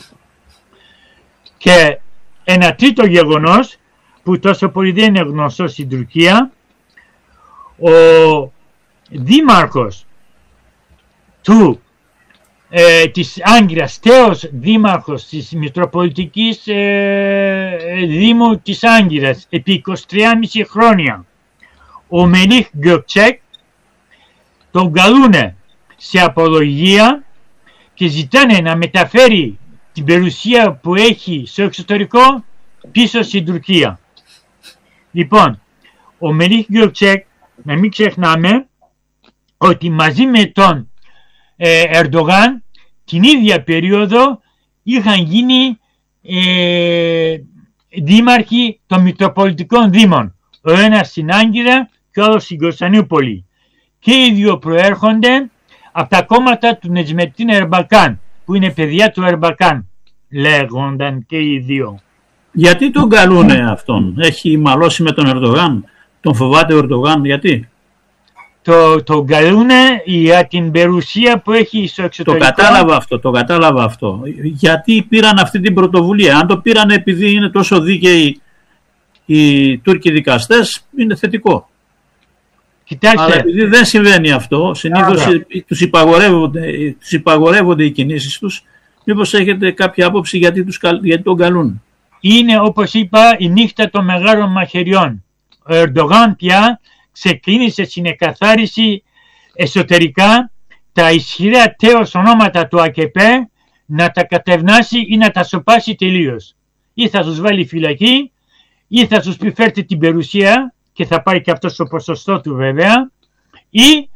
Και ένα τρίτο γεγονός που τόσο πολύ δεν είναι γνωστό στην Τουρκία, ο δήμαρχος του, ε, της Άγκυρας, τέος δήμαρχος της Μητροπολιτικής ε, Δήμου της Άγκυρας επί είκοσι τρία κόμμα πέντε χρόνια, ο Μελίχ Γκιοκτσέκ, τον καλούνε σε απολογία και ζητάνε να μεταφέρει την περιουσία που έχει στο εξωτερικό πίσω στην Τουρκία. Λοιπόν, ο Μελίχ Γκιοκτσέκ, να μην ξεχνάμε ότι μαζί με τον ε, Ερντογάν την ίδια περίοδο είχαν γίνει ε, δήμαρχοι των Μητροπολιτικών Δήμων. Ο ένας στην Άγκυρα και ο άλλος στην Κωνσταντινούπολη. Και οι δύο προέρχονται από τα κόμματα του Νετζμετίν Ερμπακάν, που είναι παιδιά του Ερμπακάν, λέγονταν και οι δύο. Γιατί τον καλούνε αυτόν? Έχει μαλώσει με τον Ερντογάν? Τον φοβάται ο Ερντογάν? Γιατί? Το, το καλούνε για την περιουσία που έχει στο εξωτερικό. Το κατάλαβα αυτό, το κατάλαβα αυτό. Γιατί πήραν αυτή την πρωτοβουλία? Αν το πήραν επειδή είναι τόσο δίκαιοι οι Τούρκοι δικαστές, είναι θετικό. Κοιτάξτε. Αλλά επειδή δεν συμβαίνει αυτό, συνήθως τους υπαγορεύονται, τους υπαγορεύονται οι κινήσεις τους, μήπως έχετε κάποια άποψη γιατί, τους, γιατί τον καλούν? Είναι, όπως είπα, η νύχτα των μεγάλων μαχαιριών. Ο Ερντογάν πια ξεκίνησε στην εκαθάριση εσωτερικά τα ισχυρά τέος ονόματα του Α Κ Π να τα κατευνάσει ή να τα σοπάσει τελείως. Ή θα τους βάλει φυλακή ή θα τους πει φέρτε την περιουσία και θα πάρει και αυτό στο ποσοστό του βέβαια, ή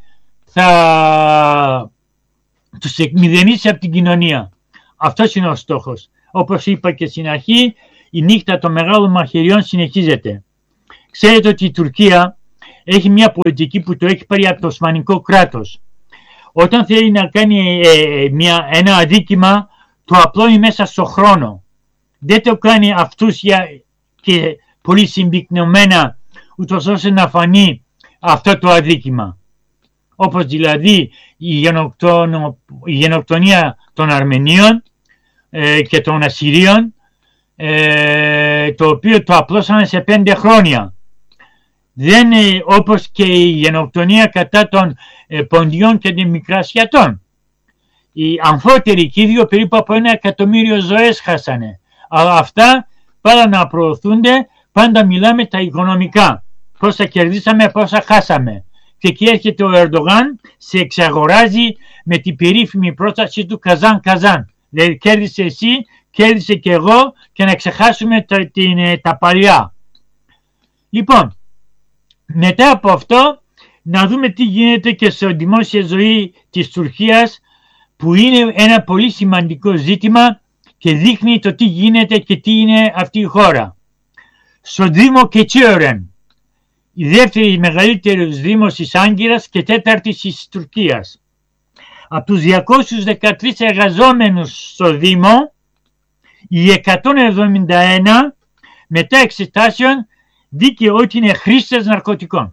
θα τους εκμηδενήσει από την κοινωνία. Αυτός είναι ο στόχος. Όπως είπα και στην αρχή, η νύχτα των μεγάλων μαχαιριών συνεχίζεται. Ξέρετε ότι η Τουρκία έχει μια πολιτική που το έχει πάρει από το Οσμανικό κράτος. Όταν θέλει να κάνει ε, μια, ένα αδίκημα, το απλώνει μέσα στο χρόνο. Δεν το κάνει αυτούσια και πολύ συμπυκνωμένα, ούτως ώστε να φανεί αυτό το αδίκημα. Όπως δηλαδή η, γενοκτονο, η γενοκτονία των Αρμενίων ε, και των Ασσυρίων, ε, το οποίο το απλώσανε σε πέντε χρόνια. Δεν είναι όπως και η γενοκτονία κατά των ε, Ποντιών και των Μικρασιατών. Οι αμφότεροι Κύριοι περίπου από ένα εκατομμύριο ζωές χάσανε. Αλλά αυτά πάρα να προωθούνται, πάντα μιλάμε τα οικονομικά. Πόσα κερδίσαμε, πόσα χάσαμε. Και εκεί έρχεται ο Ερντογάν, σε εξαγοράζει με την περίφημη πρόταση του Καζάν Καζάν. Δηλαδή κέρδισε εσύ, κέρδισε και εγώ και να ξεχάσουμε τα, την, τα παλιά. Λοιπόν, μετά από αυτό να δούμε τι γίνεται και στη δημόσια ζωή της Τουρκίας, που είναι ένα πολύ σημαντικό ζήτημα και δείχνει το τι γίνεται και τι είναι αυτή η χώρα. Στο Δήμο Keçiören, η δεύτερη μεγαλύτερη δήμος της Άγκυρας και τέταρτη της Τουρκίας. Από τους διακόσιους δεκατρείς εργαζόμενους στο Δήμο, οι εκατόν εβδομήντα ένα μετά εξετάσεων δίκαιο ότι είναι χρήστες ναρκωτικών.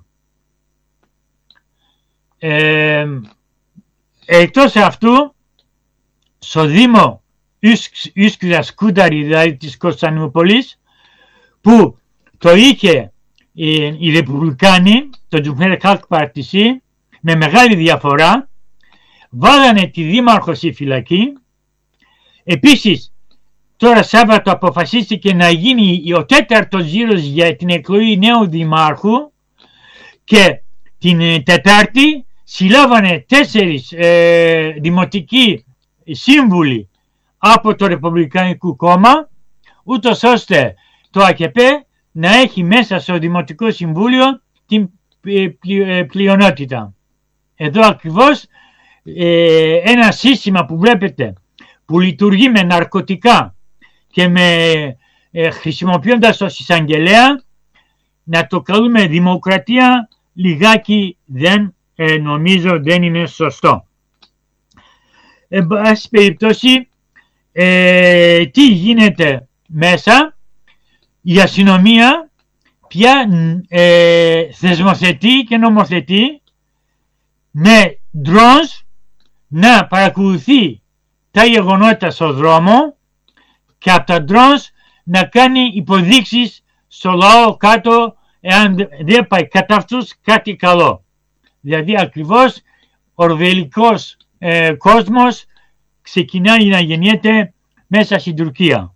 Ε, εκτός αυτού, στο Δήμο Üsküdar Σκούνταρη, δηλαδή της Κωνσταντινούπολης, που το είχε οι Ρεπουμπλικάνοι, το Cumhuriyet Halk Partisi, με μεγάλη διαφορά, βάλανε τη δήμαρχο στη φυλακή. Επίσης, τώρα Σάββατο αποφασίστηκε να γίνει ο τέταρτος γύρος για την εκλογή νέου δημάρχου και την Τετάρτη συλλάβανε τέσσερις ε, δημοτικοί σύμβουλοι από το Ρεπουμπλικανικό κόμμα, ούτως ώστε το ΑΚΕΠ να έχει μέσα στο Δημοτικό Συμβούλιο την πλειονότητα. Εδώ ακριβώς ε, ένα σύστημα που βλέπετε που λειτουργεί με ναρκωτικά και με, ε, χρησιμοποιώντας το εισαγγελέα, να το καλούμε δημοκρατία, λιγάκι δεν ε, νομίζω δεν είναι σωστό. Εν πάση περιπτώσει, ε, τι γίνεται μέσα, η αστυνομία πια ε, θεσμοθετεί και νομοθετεί με drones να παρακολουθεί τα γεγονότα στο δρόμο και από τα drones να κάνει υποδείξεις στο λαό κάτω εάν δεν πάει κατά αυτούς κάτι καλό. Δηλαδή ακριβώς ορβελικός ε, κόσμος ξεκινάει να γεννιέται μέσα στην Τουρκία.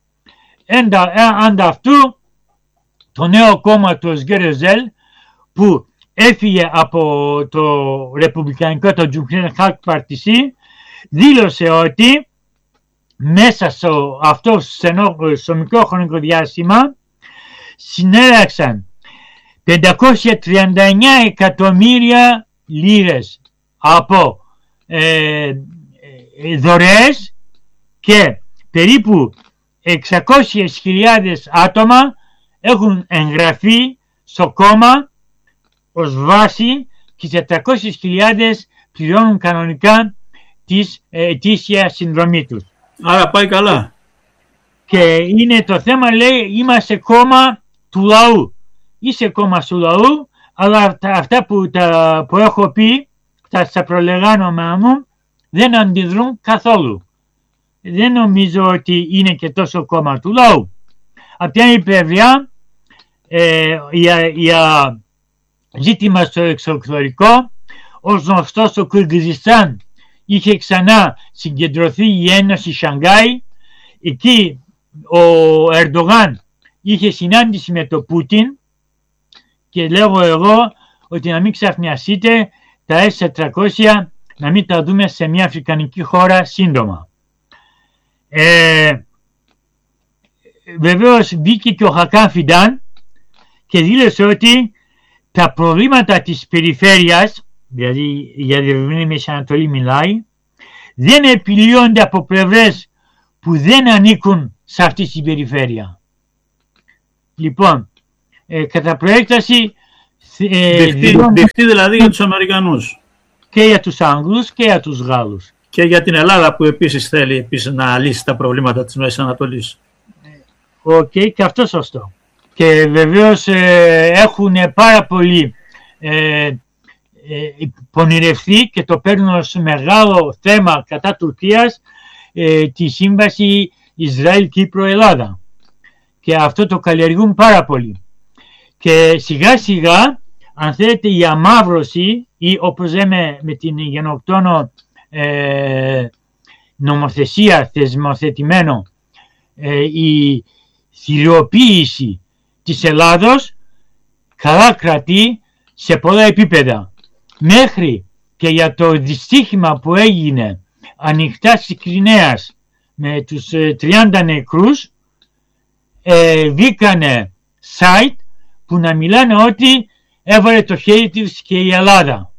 Ανταυτού το νέο κόμμα του Özgür που έφυγε από το ρεπουμπλικανικό, το Cumhuriyet Halk Partisi, δήλωσε ότι μέσα στο αυτό στο μικρό χρονικό διάστημα συνέλεξαν πεντακόσια τριάντα εννέα εκατομμύρια λίρες από ε, ε, δωρεές και περίπου εξακόσιες χιλιάδες άτομα έχουν εγγραφεί στο κόμμα ως βάση και τετρακόσιες χιλιάδες πληρώνουν κανονικά της ετήσια συνδρομή τους. Άρα πάει καλά. Και είναι το θέμα, λέει, είμαστε κόμμα του λαού. Είσαι κόμμα του λαού, αλλά αυτά που, τα, που έχω πει, τα, στα προλεγάνομα μου, δεν αντιδρούν καθόλου. Δεν νομίζω ότι είναι και τόσο κόμμα του λαού. Από την άλλη πλευρά, ε, για, για ζήτημα στο εξωτερικό, ως γνωστό στο Κυργιζιστάν είχε ξανά συγκεντρωθεί η Ένωση Σανγκάη. Εκεί ο Ερντογάν είχε συνάντηση με τον Πούτιν και λέγω εγώ ότι να μην ξαφνιαστείτε τα ες τετρακόσια να μην τα δούμε σε μια αφρικανική χώρα σύντομα. Ε, βεβαίως βγήκε και ο Χακάν Φιντάν και δήλωσε ότι τα προβλήματα της περιφέρειας, δηλαδή για διευρυμένη Μέση Ανατολή μιλάει, δεν επιλύονται από πλευρές που δεν ανήκουν σε αυτή την περιφέρεια. Λοιπόν, ε, κατά προέκταση... Ε, δεχτεί δηλαδή για τους Αμερικανούς. Και για τους Άγγλους και για τους Γάλλους. Και για την Ελλάδα που επίσης θέλει επίσης να λύσει τα προβλήματα της Μέσης Ανατολής. Οκ, okay, και αυτό σωστό. Και βεβαίως ε, έχουν πάρα πολύ ε, ε, πονηρευτεί και το παίρνουν ως μεγάλο θέμα κατά Τουρκίας ε, τη σύμβαση Ισραήλ-Κύπρο-Ελλάδα. Και αυτό το καλλιεργούν πάρα πολύ. Και σιγά σιγά, αν θέλετε, η αμαύρωση ή όπως λέμε με την γενοκτόνο ε, νομοθεσία θεσμοθετημένο, ε, η θηριοποίηση της Ελλάδος καλά κρατεί σε πολλά επίπεδα. Μέχρι και για το δυστύχημα που έγινε ανοιχτά της Κριναίας με τους ε, τριάντα νεκρούς, ε, βγήκανε site που να μιλάνε ότι έβαλε το χέρι της και η Ελλάδα.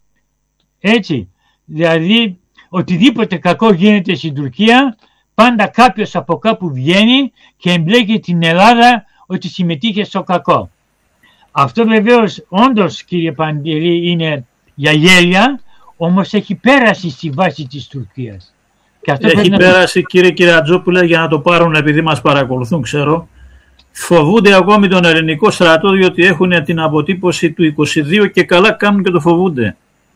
Έτσι, δηλαδή οτιδήποτε κακό γίνεται στην Τουρκία, πάντα κάποιος από κάπου βγαίνει και εμπλέκει την Ελλάδα ότι συμμετείχε στο κακό. Αυτό βεβαίως όντως, κύριε Παντελή, είναι για γέλια, όμως έχει πέρασει στη βάση της Τουρκίας. Και αυτό έχει πέρασει, το... κύριε Κυρατζόπουλε, για να το πάρουν επειδή μας παρακολουθούν, ξέρω. Φοβούνται ακόμη τον ελληνικό στρατό διότι έχουν την αποτύπωση του είκοσι δύο και καλά κάνουν και το φοβούνται.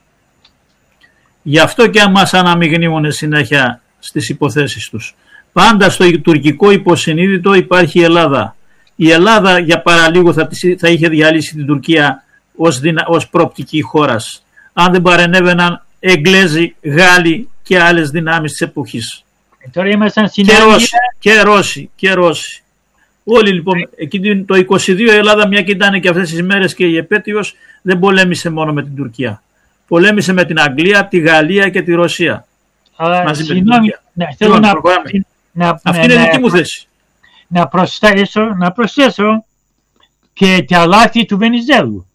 Γι' αυτό και μας αναμειγνύουν συνέχεια στις υποθέσεις τους. Πάντα στο τουρκικό υποσυνείδητο υπάρχει η Ελλάδα. Η Ελλάδα για παραλίγο θα, θα είχε διαλύσει την Τουρκία ως, δυνα, ως πρόπτικη χώρας, αν δεν παρενέβαιναν Εγγλέζοι, Γάλλοι και άλλες δυνάμεις της εποχής. Τώρα ήμασταν και Ρώσοι, και Ρώσοι, και Ρώσοι. Όλοι λοιπόν, εκεί το είκοσι δύο η Ελλάδα, μια και ήταν και αυτές τις μέρες και η επέτειος, δεν πολέμησε μόνο με την Τουρκία. Πολέμησε με την Αγγλία, τη Γαλλία και τη Ρωσία. Αλλά, μαζί συγνώμη, με την Τουρκία. Ναι, θέλω να, να, Αυτή να, είναι δική μου θέση. Να προσθέσω, να προσθέσω και τα λάθη του Βενιζέλου.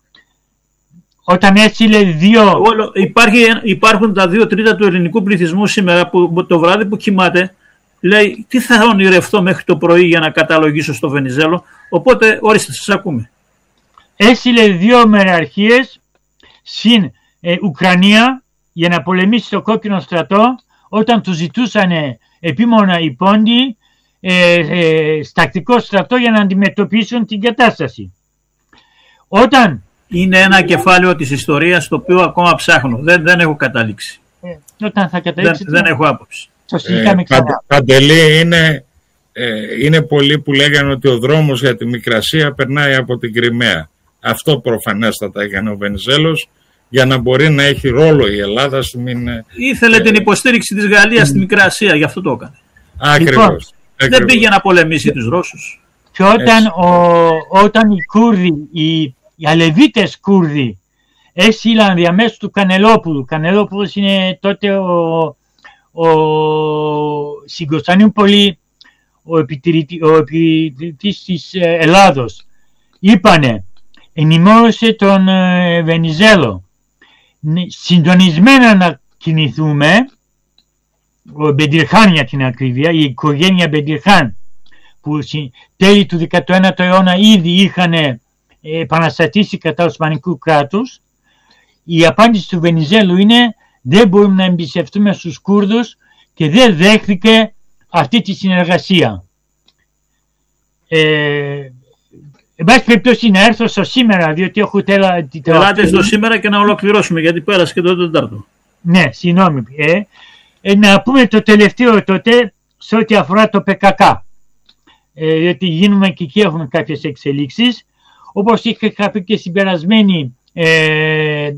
Όταν έστειλε δύο... Όλο, υπάρχει, υπάρχουν τα δύο τρίτα του ελληνικού πληθυσμού σήμερα που το βράδυ που κοιμάται λέει τι θα ονειρευτώ μέχρι το πρωί για να καταλογίσω στο Βενιζέλο. Οπότε ορίστε, σας ακούμε. Έστειλε δύο μεραρχίες στην ε, Ουκρανία για να πολεμήσει το κόκκινο στρατό όταν του ζητούσαν επίμονα οι πόντιοι ε, ε, στακτικό στρατό για να αντιμετωπίσουν την κατάσταση. Όταν... Είναι ένα κεφάλαιο της ιστορίας το οποίο ακόμα ψάχνω. Δεν, δεν έχω καταλήξει. Ε, όταν θα καταλήξει... Δεν, δεν έχω άποψη. Ε, Παντε, Παντελή, είναι, ε, είναι πολλοί που λέγανε ότι ο δρόμος για τη Μικρασία περνάει από την Κριμαία. Αυτό προφανέστατα έκανε ο Βενιζέλος για να μπορεί να έχει ρόλο η Ελλάδα στην... Ήθελε ε, την υποστήριξη της Γαλλίας ε, στη Μικρασία, γι' αυτό το έκανε. Ακριβώς. Λοιπόν, δεν πήγε να πολεμήσει τους Ρώσους. Και όταν, ο, όταν οι Κούρδοι, οι, οι Αλεβίτες Κούρδοι έστειλαν διαμέσου του Κανελόπουλου, Κανελόπουλος είναι τότε ο, ο, στην Κωνσταντινούπολη ο επιτηρητής της Ελλάδος, είπανε, ενημέρωσε τον ε, Βενιζέλο συντονισμένα να κινηθούμε, ο Μπεντιρχάν για την ακρίβεια, η οικογένεια Μπεντιρχάν που τέλη του δέκατου ένατου αιώνα ήδη είχαν επαναστατήσει κατά Οσμανικού κράτους. Η απάντηση του Βενιζέλου είναι δεν μπορούμε να εμπιστευτούμε στους Κούρδους και δεν δέχθηκε αυτή τη συνεργασία. Ε, Εν πάση περιπτώσει να έρθω στο σήμερα, διότι έχω τέλα... Ελάτε στο σήμερα και να ολοκληρώσουμε, γιατί πέρασε και το Τετάρτο. Ναι, συγγνώμη. Ε, ε, να πούμε το τελευταίο τότε σε ό,τι αφορά το ΠΚΚ. Ε, διότι γίνουμε και εκεί έχουμε κάποιες εξελίξεις. Όπως είχα πει και στην περασμένη ε, ε,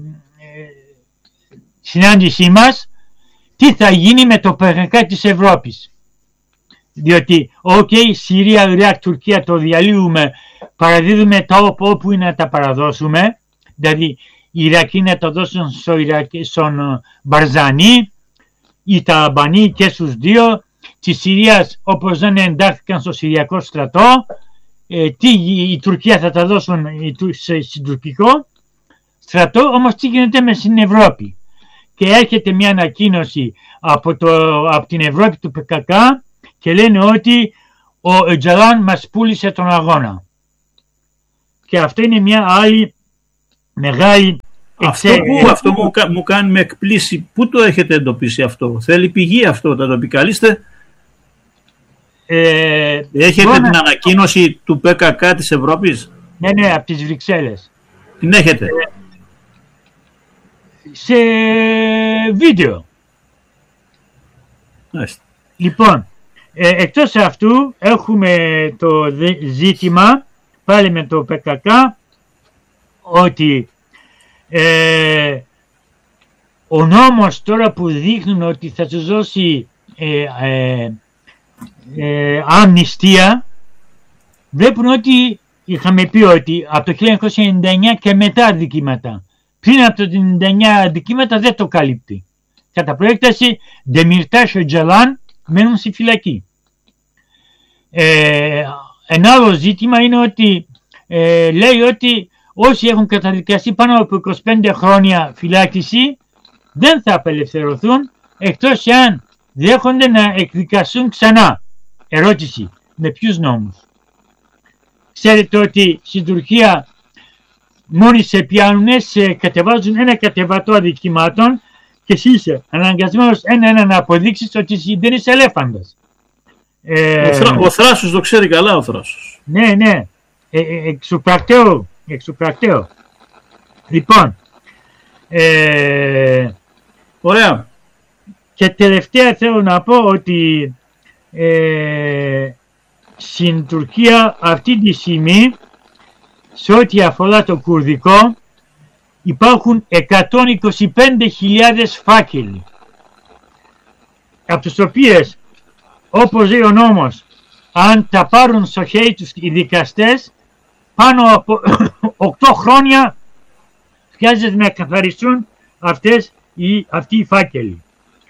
συνάντησή μας, τι θα γίνει με το ΠΚΚ της Ευρώπης. Διότι, οκ, okay, Συρία, Ιράκ, Τουρκία το διαλύουμε, παραδίδουμε τα όπου είναι να τα παραδώσουμε, δηλαδή οι Ιρακοί να τα δώσουν στο Ιρακ, στον Μπαρζανί, οι Ταλαμπανοί και στους δύο, της Συρίας όπως δεν εντάχθηκαν στο Συριακό στρατό, ε, τι, η Τουρκία θα τα δώσουν στην τουρκικό στρατό, όμως τι γίνεται με στην Ευρώπη. Και έρχεται μια ανακοίνωση από, το, από την Ευρώπη του ΠΚΚ και λένε ότι ο Öcalan μας πούλησε τον αγώνα. Και αυτό είναι μια άλλη μεγάλη αυτό εξέλιξη. που αυτό μου, μου κάνει με εκπλήσει. Πού το έχετε εντοπίσει αυτό? Θέλει πηγή αυτό, θα το επικαλείστε? Ε, έχετε τώρα, την ανακοίνωση του Π Κ Κ της Ευρώπης? Ναι, ναι, από τις Βρυξέλλες. Την έχετε? Σε βίντεο. Μάλιστα. Λοιπόν, ε, εκτός αυτού έχουμε το ζήτημα πάλι με το Π Κ Κ ότι ε, ο νόμος τώρα που δείχνουν ότι θα τους δώσει ε, ε, ε, αμνηστία, βλέπουν ότι είχαμε πει ότι από το χίλια εννιακόσια ενενήντα εννιά και μετά αδικήματα. Πριν από το ενενήντα εννιά αδικήματα δεν το καλύπτει. Κατά προέκταση, Demirtaş Öcalan μένουν στη φυλακή. Ε, ένα άλλο ζήτημα είναι ότι ε, λέει ότι όσοι έχουν καταδικαστεί πάνω από είκοσι πέντε χρόνια φυλάκιση δεν θα απελευθερωθούν εκτός εάν δέχονται να εκδικαστούν ξανά. Ερώτηση, με ποιους νόμους? Ξέρετε ότι στην Τουρκία μόνοι σε πιάνουν, σε κατεβάζουν ένα κατεβατό αδικημάτων και εσύ είσαι αναγκασμένος ένα-ένα να αποδείξεις ότι δεν είσαι ελέφαντας. Ε, ο, θρά, ο Θράσος το ξέρει καλά ο Θράσος. Ναι, ναι. Ε, ε, εξωπρακτέω. εξωπρακτέω. Λοιπόν. Ε, Ωραία. Και τελευταία θέλω να πω ότι ε, στην Τουρκία αυτή τη στιγμή σε ό,τι αφορά το κουρδικό υπάρχουν εκατόν είκοσι πέντε χιλιάδες φάκελοι, από τους οποίους, όπως λέει ο νόμος, αν τα πάρουν στο χέρι τους οι δικαστές, πάνω από οκτώ χρόνια χρειάζεται να καθαριστούν αυτές οι, αυτοί οι φάκελοι.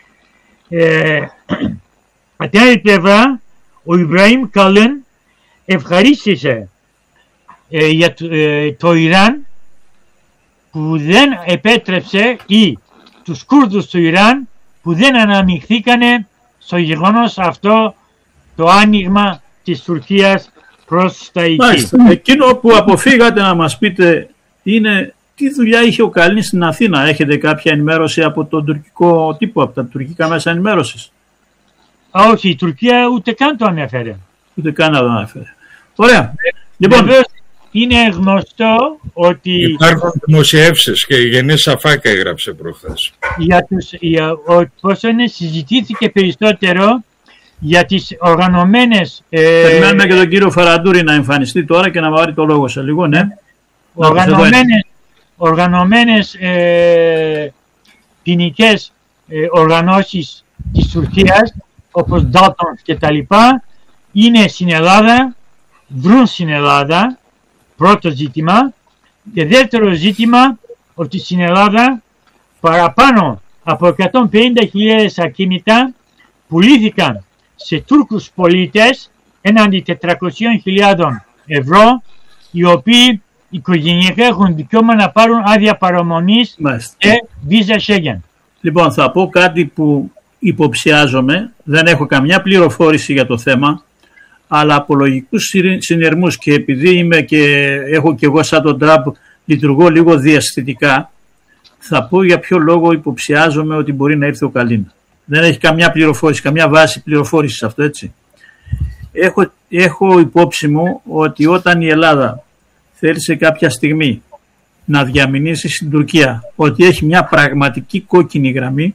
Ε, από την άλλη πλευρά, ο Ιμπραήμ Καλέν ευχαρίστησε ε, για το, ε, το Ιράν που δεν επέτρεψε, ή τους Κούρδους του Ιράν που δεν αναμειχθήκανε στο γεγονός αυτό, το άνοιγμα της Τουρκίας προς τα εκεί. Μάλιστα. Εκείνο που αποφύγατε να μας πείτε είναι τι δουλειά είχε ο Καλίν στην Αθήνα. Έχετε κάποια ενημέρωση από τον τουρκικό τύπο, από τα τουρκικά μέσα ενημέρωσης? Όχι, η Τουρκία ούτε καν το ανέφερε. Ούτε καν το ανέφερε. Ωραία. Λοιπόν, βεβαίως είναι γνωστό ότι υπάρχουν δημοσιεύσεις και η Γενή Σαφάκα έγραψε προχθές. Για τους, για, ο, πώς είναι, συζητήθηκε περισσότερο για τις οργανωμένες... Ε, περιμένουμε και τον κύριο Φαραντούρη να εμφανιστεί τώρα και να πάρει το λόγο σε λίγο, ναι. Οργανωμένες, οργανωμένες ε, ποινικές ε, οργανώσεις της Τουρκίας, όπως Dalton και τα λοιπά, είναι στην Ελλάδα, βρουν στην Ελλάδα, πρώτο ζήτημα, και δεύτερο ζήτημα, ότι στην Ελλάδα παραπάνω από εκατόν πενήντα χιλιάδες ακίνητα πουλήθηκαν σε Τούρκους πολίτες έναντι τετρακόσιες χιλιάδες ευρώ, οι οποίοι οικογενειακά έχουν δικαίωμα να πάρουν άδεια παραμονής και βίζα Σέγγεν. Λοιπόν, θα πω κάτι που υποψιάζομαι, δεν έχω καμιά πληροφόρηση για το θέμα, αλλά από λογικούς συνειρμούς και επειδή είμαι και έχω και εγώ σαν τον Τραμπ λειτουργώ λίγο διασθητικά, θα πω για ποιο λόγο υποψιάζομαι ότι μπορεί να έρθει ο Καλίν. Δεν έχει καμιά πληροφόρηση, καμιά βάση πληροφόρησης αυτό, έτσι. Έχω, έχω υπόψη μου ότι όταν η Ελλάδα θέλει σε κάποια στιγμή να διαμηνήσει στην Τουρκία ότι έχει μια πραγματική κόκκινη γραμμή,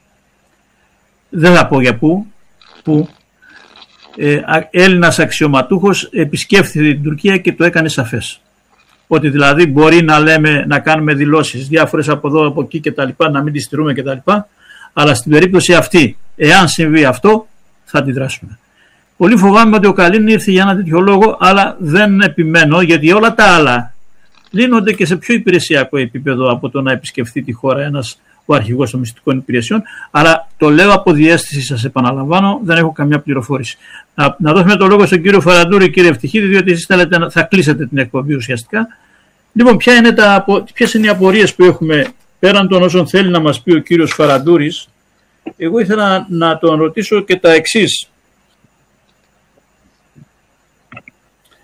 δεν θα πω για πού, που ε, Έλληνας αξιωματούχος επισκέφθηκε την Τουρκία και το έκανε σαφές. Ότι δηλαδή μπορεί να λέμε, να κάνουμε δηλώσεις διάφορες από εδώ, από εκεί και τα λοιπά, να μην τις στηρούμε και τα λοιπά, αλλά στην περίπτωση αυτή, εάν συμβεί αυτό, θα αντιδράσουμε. Πολύ φοβάμαι ότι ο Καλίν ήρθε για ένα τέτοιο λόγο, αλλά δεν επιμένω, γιατί όλα τα άλλα λύνονται και σε πιο υπηρεσιακό επίπεδο από το να επισκεφθεί τη χώρα ένας ο αρχηγός των μυστικών υπηρεσιών. Αλλά το λέω από διαίσθηση, σας επαναλαμβάνω, δεν έχω καμιά πληροφόρηση. Να, να δώσουμε το λόγο στον κύριο Φαραντούρη, κύριε Ευτυχίδη, διότι εσείς θέλετε, θα κλείσετε την εκπομπή ουσιαστικά. Λοιπόν, ποια είναι τα, ποιες είναι οι απορίες που έχουμε πέραν των όσων θέλει να μας πει ο κύριος Φαραντούρης? Εγώ ήθελα να τον ρωτήσω και τα εξής.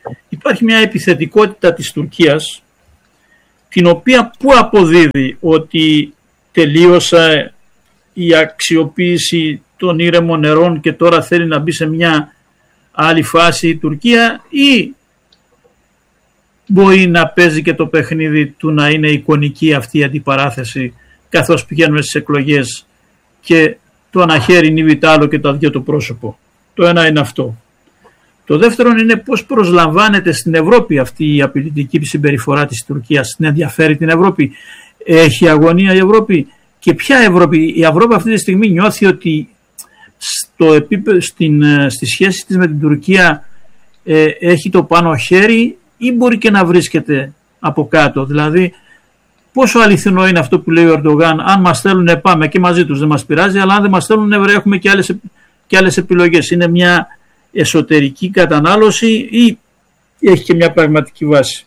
υπάρχει μια επιθετικότητα της Τουρκίας, την οποία που αποδίδει ότι τελείωσε η αξιοποίηση των ήρεμων νερών και τώρα θέλει να μπει σε μια άλλη φάση η Τουρκία, ή μπορεί να παίζει και το παιχνίδι του να είναι εικονική αυτή η αντιπαράθεση καθώς πηγαίνουμε στις εκλογές και το ένα χέρι νύβει το άλλο και το αδειό το πρόσωπο. Το ένα είναι αυτό. Το δεύτερο είναι πώς προσλαμβάνεται στην Ευρώπη αυτή η απειλητική συμπεριφορά της Τουρκίας. Την ενδιαφέρει την Ευρώπη? Έχει αγωνία η Ευρώπη? Και ποια Ευρώπη? Η Ευρώπη αυτή τη στιγμή νιώθει ότι στο επίπεδο, στην, στη σχέση της με την Τουρκία ε, έχει το πάνω χέρι, ή μπορεί και να βρίσκεται από κάτω? Δηλαδή πόσο αληθινό είναι αυτό που λέει ο Ερντογάν, αν μας θέλουν πάμε και μαζί τους, δεν μας πειράζει, αλλά αν δεν μας θέλουν έχουμε και άλλες, και άλλες επιλογές? Είναι μια εσωτερική κατανάλωση ή έχει και μια πραγματική βάση?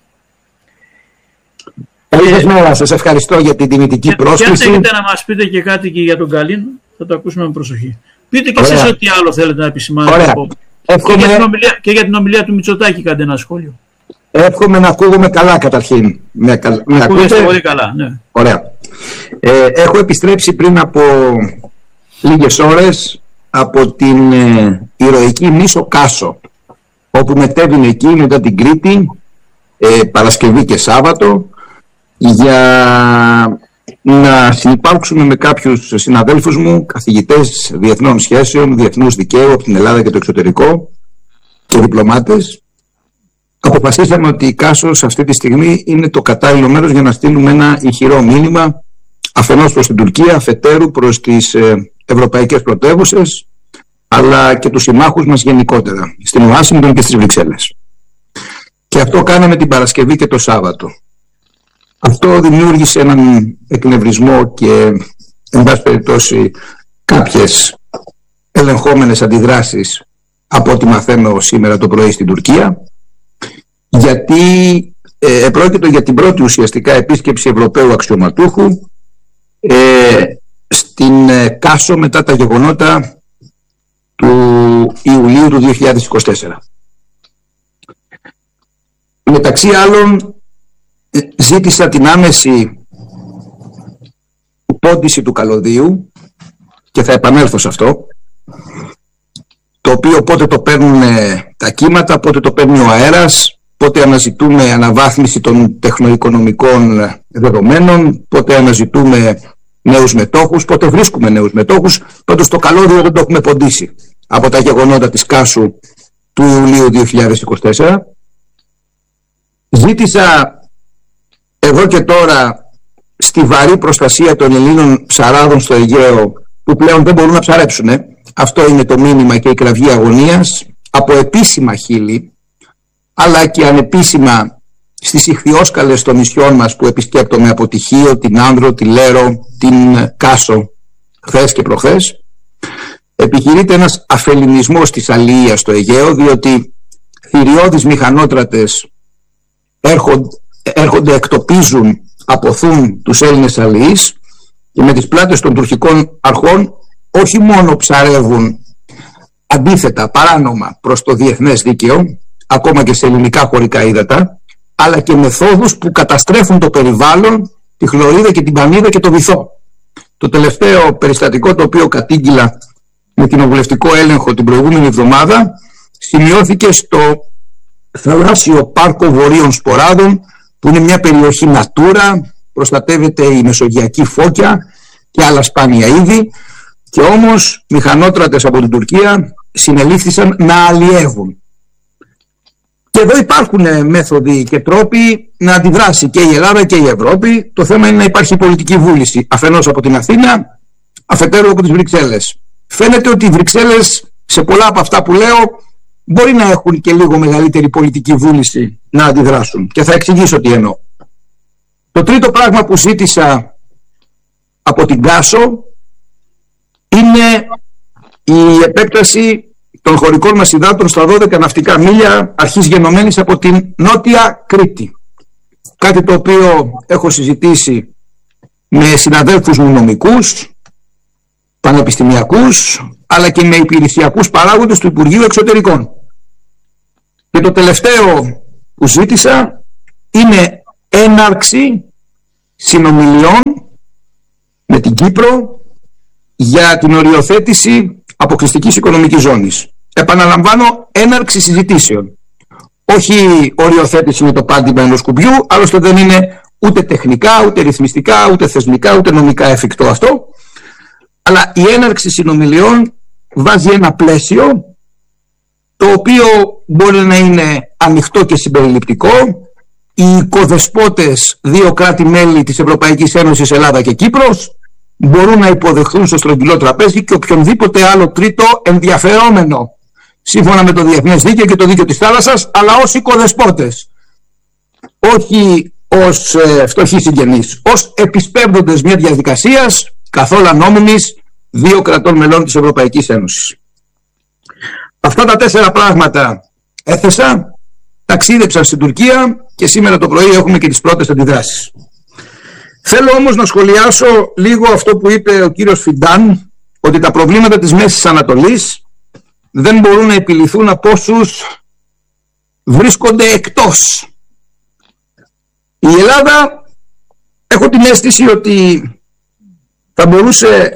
Καλή μέρα, σας ευχαριστώ για την τιμητική πρόσκληση. Και αν θέλετε να μας πείτε και κάτι και για τον Καλίν, θα το ακούσουμε με προσοχή. Πείτε και εσείς ό,τι άλλο θέλετε να επισημάνετε. Εύχομαι... Και, για την ομιλία, και για την ομιλία του Μητσοτάκη κάντε ένα σχόλιο. Εύχομαι να ακούγομαι καλά καταρχήν. Με, με ακούγεστε πολύ καλά, ναι. Ωραία. Ε, έχω επιστρέψει πριν από λίγες ώρες από την ε, ηρωική νήσο Κάσο, όπου μετέβηνε εκεί μετά την Κρήτη, ε, Παρασκευή και Σάββατο, για να συνυπάρξουμε με κάποιους συναδέλφους μου, καθηγητές διεθνών σχέσεων, διεθνούς δικαίου από την Ελλάδα και το εξωτερικό και διπλωμάτες. Αποφασίσαμε ότι η Κάσος αυτή τη στιγμή είναι το κατάλληλο μέρος για να στείλουμε ένα ηχηρό μήνυμα, αφενός προς την Τουρκία, αφετέρου προς τις ε, ευρωπαϊκές πρωτεύουσες, αλλά και τους συμμάχους μας γενικότερα, στην Ουάσιγκτον και στις Βρυξέλλες. Και αυτό κάναμε την Παρασκευή και το Σάββατο. Αυτό δημιούργησε έναν εκνευρισμό και, εν πάση περιπτώσει, κάποιες ελεγχόμενες αντιδράσεις από ό,τι μαθαίνω σήμερα το πρωί στην Τουρκία, γιατί ε, επρόκειτο για την πρώτη ουσιαστικά επίσκεψη Ευρωπαίου αξιωματούχου ε, στην ε, Κάσο μετά τα γεγονότα του Ιουλίου του δύο χιλιάδες είκοσι τέσσερα. Μεταξύ άλλων, ζήτησα την άμεση πόντιση του καλωδίου και θα επανέλθω σε αυτό, το οποίο πότε το παίρνουν τα κύματα, πότε το παίρνει ο αέρας, πότε αναζητούμε αναβάθμιση των τεχνοοικονομικών δεδομένων, πότε αναζητούμε νέους μετόχους, πότε βρίσκουμε νέους μετόχους. Πάντως το καλώδιο δεν το έχουμε ποντίσει από τα γεγονότα της Κάσου του Ιουλίου δύο χιλιάδες είκοσι τέσσερα. Ζήτησα εδώ και τώρα στη βαρύ προστασία των Ελλήνων ψαράδων στο Αιγαίο, που πλέον δεν μπορούν να ψαρέψουν. Αυτό είναι το μήνυμα και η κραυγή αγωνίας από επίσημα χείλη, αλλά και ανεπίσημα στις ιχθυόσκαλες των νησιών μας που επισκέπτομαι, από τη Χίο, την Άνδρο, τη Λέρο, την Κάσο χθες και προχθές. Επιχειρείται ένας αφελινισμός της αλληλείας στο Αιγαίο, διότι θηριώδεις μηχανότρατες έρχονται, έρχονται εκτοπίζουν, αποθούν τους Έλληνες αλληλείς και με τις πλάτες των τουρκικών αρχών όχι μόνο ψαρεύουν αντίθετα, παράνομα προς το διεθνές δίκαιο, ακόμα και σε ελληνικά χωρικά ύδατα, αλλά και μεθόδους που καταστρέφουν το περιβάλλον, τη χλωρίδα και την πανίδα και το βυθό. Το τελευταίο περιστατικό, το οποίο κατήγγειλα με κοινοβουλευτικό έλεγχο την προηγούμενη εβδομάδα, σημειώθηκε στο θαλάσσιο πάρκο Βορείων Σποράδων, που είναι μια περιοχή Natura, προστατεύεται η μεσογειακή φώκια και άλλα σπάνια είδη, και όμως μηχανότρατες από την Τουρκία συνελήφθησαν να αλλιεύουν. Και εδώ υπάρχουν μέθοδοι και τρόποι να αντιδράσει και η Ελλάδα και η Ευρώπη. Το θέμα είναι να υπάρχει πολιτική βούληση, αφενός από την Αθήνα, αφετέρου από τις Βρυξέλλες. Φαίνεται ότι οι Βρυξέλλες σε πολλά από αυτά που λέω μπορεί να έχουν και λίγο μεγαλύτερη πολιτική βούληση να αντιδράσουν, και θα εξηγήσω τι εννοώ. Το τρίτο πράγμα που ζήτησα από την Κάσο είναι η επέκταση των χωρικών μας υδάτων στα δώδεκα ναυτικά μίλια αρχής γενομένης από την Νότια Κρήτη. Κάτι το οποίο έχω συζητήσει με συναδέλφους μου νομικούς, πανεπιστημιακούς, αλλά και με υπηρεσιακούς παράγοντες του Υπουργείου Εξωτερικών. Και το τελευταίο που ζήτησα είναι έναρξη συνομιλιών με την Κύπρο για την οριοθέτηση αποκλειστικής οικονομικής ζώνης. Επαναλαμβάνω, έναρξη συζητήσεων. Όχι οριοθέτηση με το πάντημα ενός κουμπιού, άλλωστε δεν είναι ούτε τεχνικά, ούτε ρυθμιστικά, ούτε θεσμικά, ούτε νομικά εφικτό αυτό. Αλλά η έναρξη συνομιλιών βάζει ένα πλαίσιο το οποίο μπορεί να είναι ανοιχτό και συμπεριληπτικό. Οι οικοδεσπότες δύο κράτη-μέλη της Ευρωπαϊκής Ένωσης, Ελλάδα και Κύπρος, μπορούν να υποδεχθούν στο στρογγυλό τραπέζι και οποιονδήποτε άλλο τρίτο ενδιαφερόμενο σύμφωνα με το διεθνές δίκαιο και το δίκαιο της θάλασσας, αλλά ως οικοδεσπότες, όχι ως ε, φτωχοί συγγενείς, ως επισπεύδοντες μια διαδικασίας καθόλου νόμιμης δύο κρατών μελών της Ευρωπαϊκής Ένωσης. Αυτά τα τέσσερα πράγματα έθεσα, ταξίδεψαν στην Τουρκία και σήμερα το πρωί έχουμε και τις πρώτες αντιδράσεις. Θέλω όμως να σχολιάσω λίγο αυτό που είπε ο κύριος Φιντάν, ότι τα προβλήματα της Μέσης Ανατολής δεν μπορούν να επιληθούν από όσους βρίσκονται εκτός. Η Ελλάδα, έχω την αίσθηση ότι θα μπορούσε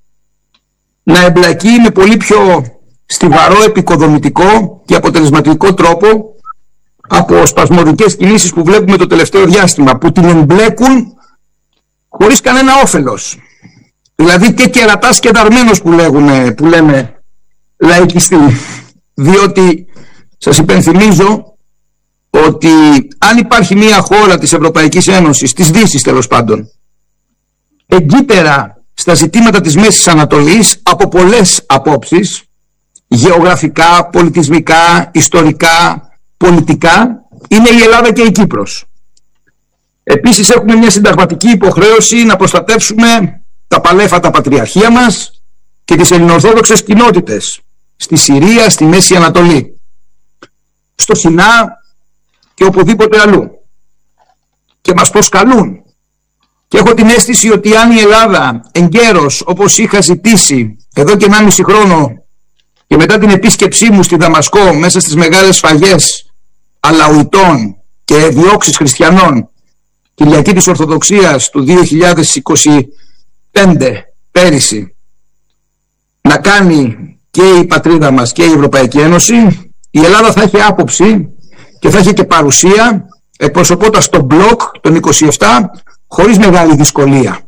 να εμπλακεί με πολύ πιο στιβαρό, επικοδομητικό και αποτελεσματικό τρόπο από σπασμωδικές κινήσεις που βλέπουμε το τελευταίο διάστημα, που την εμπλέκουν χωρίς κανένα όφελος. Δηλαδή και κερατάς και δαρμένος που, λέγουμε, που λέμε λαϊκιστή. Διότι σας υπενθυμίζω ότι αν υπάρχει μια χώρα της Ευρωπαϊκής Ένωσης, της Δύσης τέλος πάντων, εγκύτερα στα ζητήματα της Μέσης Ανατολής από πολλές απόψεις, γεωγραφικά, πολιτισμικά, ιστορικά, πολιτικά, είναι η Ελλάδα και η Κύπρος. Επίσης έχουμε μια συνταγματική υποχρέωση να προστατεύσουμε τα παλέφατα πατριαρχία μας και τις ελληνοορθόδοξες κοινότητες στη Συρία, στη Μέση Ανατολή, στο Σινά και οπουδήποτε αλλού. Και μας προσκαλούν. Και έχω την αίσθηση ότι αν η Ελλάδα εγκαίρως, όπως είχα ζητήσει εδώ και ενάμιση χρόνο και μετά την επίσκεψή μου στη Δαμασκό μέσα στις μεγάλες σφαγές αλαουιτών και διώξεις χριστιανών, Κυριακή της Ορθοδοξίας του δύο χιλιάδες είκοσι πέντε πέρυσι, να κάνει και η πατρίδα μας και η Ευρωπαϊκή Ένωση, η Ελλάδα θα έχει άποψη και θα έχει και παρουσία εκπροσωπώντας τον μπλοκ των είκοσι επτά χωρίς μεγάλη δυσκολία,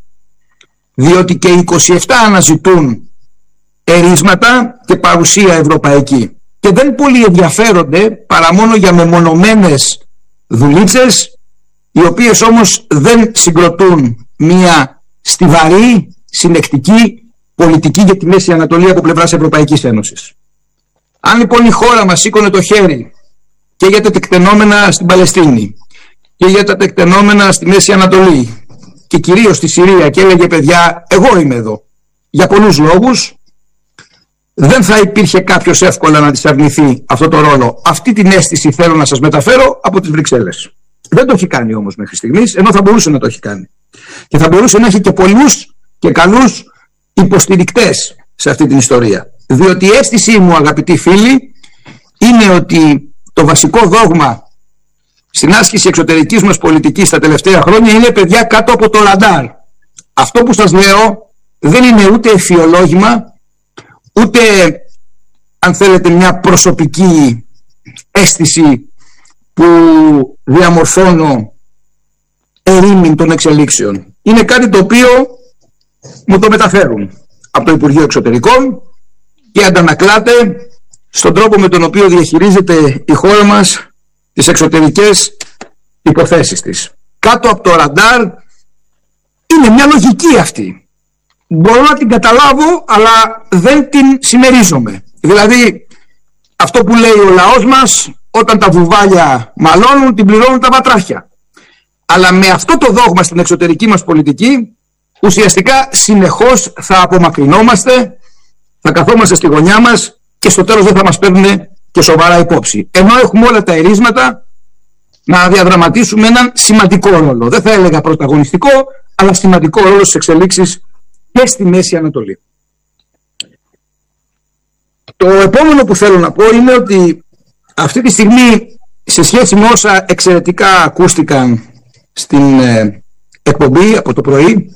διότι και οι είκοσι επτά αναζητούν ερίσματα και παρουσία ευρωπαϊκή και δεν πολύ ενδιαφέρονται παρά μόνο για μεμονωμένες δουλίτσες, οι οποίες όμως δεν συγκροτούν μια στιβαρή, συνεκτική πολιτική για τη Μέση Ανατολή από πλευράς Ευρωπαϊκής Ένωσης. Αν λοιπόν η χώρα μας σήκωνε το χέρι και για τα τεκτενόμενα στην Παλαιστίνη και για τα τεκτενόμενα στη Μέση Ανατολή και κυρίως στη Συρία και έλεγε παιδιά, εγώ είμαι εδώ για πολλούς λόγους, δεν θα υπήρχε κάποιος εύκολα να της αρνηθεί αυτό το ρόλο. Αυτή την αίσθηση θέλω να σας μεταφέρω από τις Βρυξέλλες. Δεν το έχει κάνει όμως μέχρι στιγμής, ενώ θα μπορούσε να το έχει κάνει. Και θα μπορούσε να έχει και πολλούς και καλούς υποστηρικτές σε αυτή την ιστορία. Διότι η αίσθησή μου, αγαπητοί φίλοι, είναι ότι το βασικό δόγμα στην άσκηση εξωτερικής μας πολιτικής τα τελευταία χρόνια είναι, παιδιά, κάτω από το ραντάρ. Αυτό που σας λέω δεν είναι ούτε εφιολόγημα, ούτε, αν θέλετε, μια προσωπική αίσθηση που διαμορφώνω ερήμην των εξελίξεων. Είναι κάτι το οποίο μου το μεταφέρουν από το Υπουργείο Εξωτερικών και αντανακλάται στον τρόπο με τον οποίο διαχειρίζεται η χώρα μας τις εξωτερικές υποθέσεις της. Κάτω από το ραντάρ είναι μια λογική αυτή. Μπορώ να την καταλάβω, αλλά δεν την συμμερίζομαι. Δηλαδή, αυτό που λέει ο λαός μας, όταν τα βουβάλια μαλώνουν, την πληρώνουν τα βατράχια. Αλλά με αυτό το δόγμα στην εξωτερική μας πολιτική, ουσιαστικά συνεχώς θα απομακρυνόμαστε, θα καθόμαστε στη γωνιά μας και στο τέλος δεν θα μας παίρνουν και σοβαρά υπόψη. Ενώ έχουμε όλα τα ερίσματα να διαδραματίσουμε έναν σημαντικό ρόλο. Δεν θα έλεγα πρωταγωνιστικό, αλλά σημαντικό ρόλο στις εξελίξεις και στη Μέση Ανατολή. Το επόμενο που θέλω να πω είναι ότι αυτή τη στιγμή, σε σχέση με όσα εξαιρετικά ακούστηκαν στην ε, εκπομπή από το πρωί,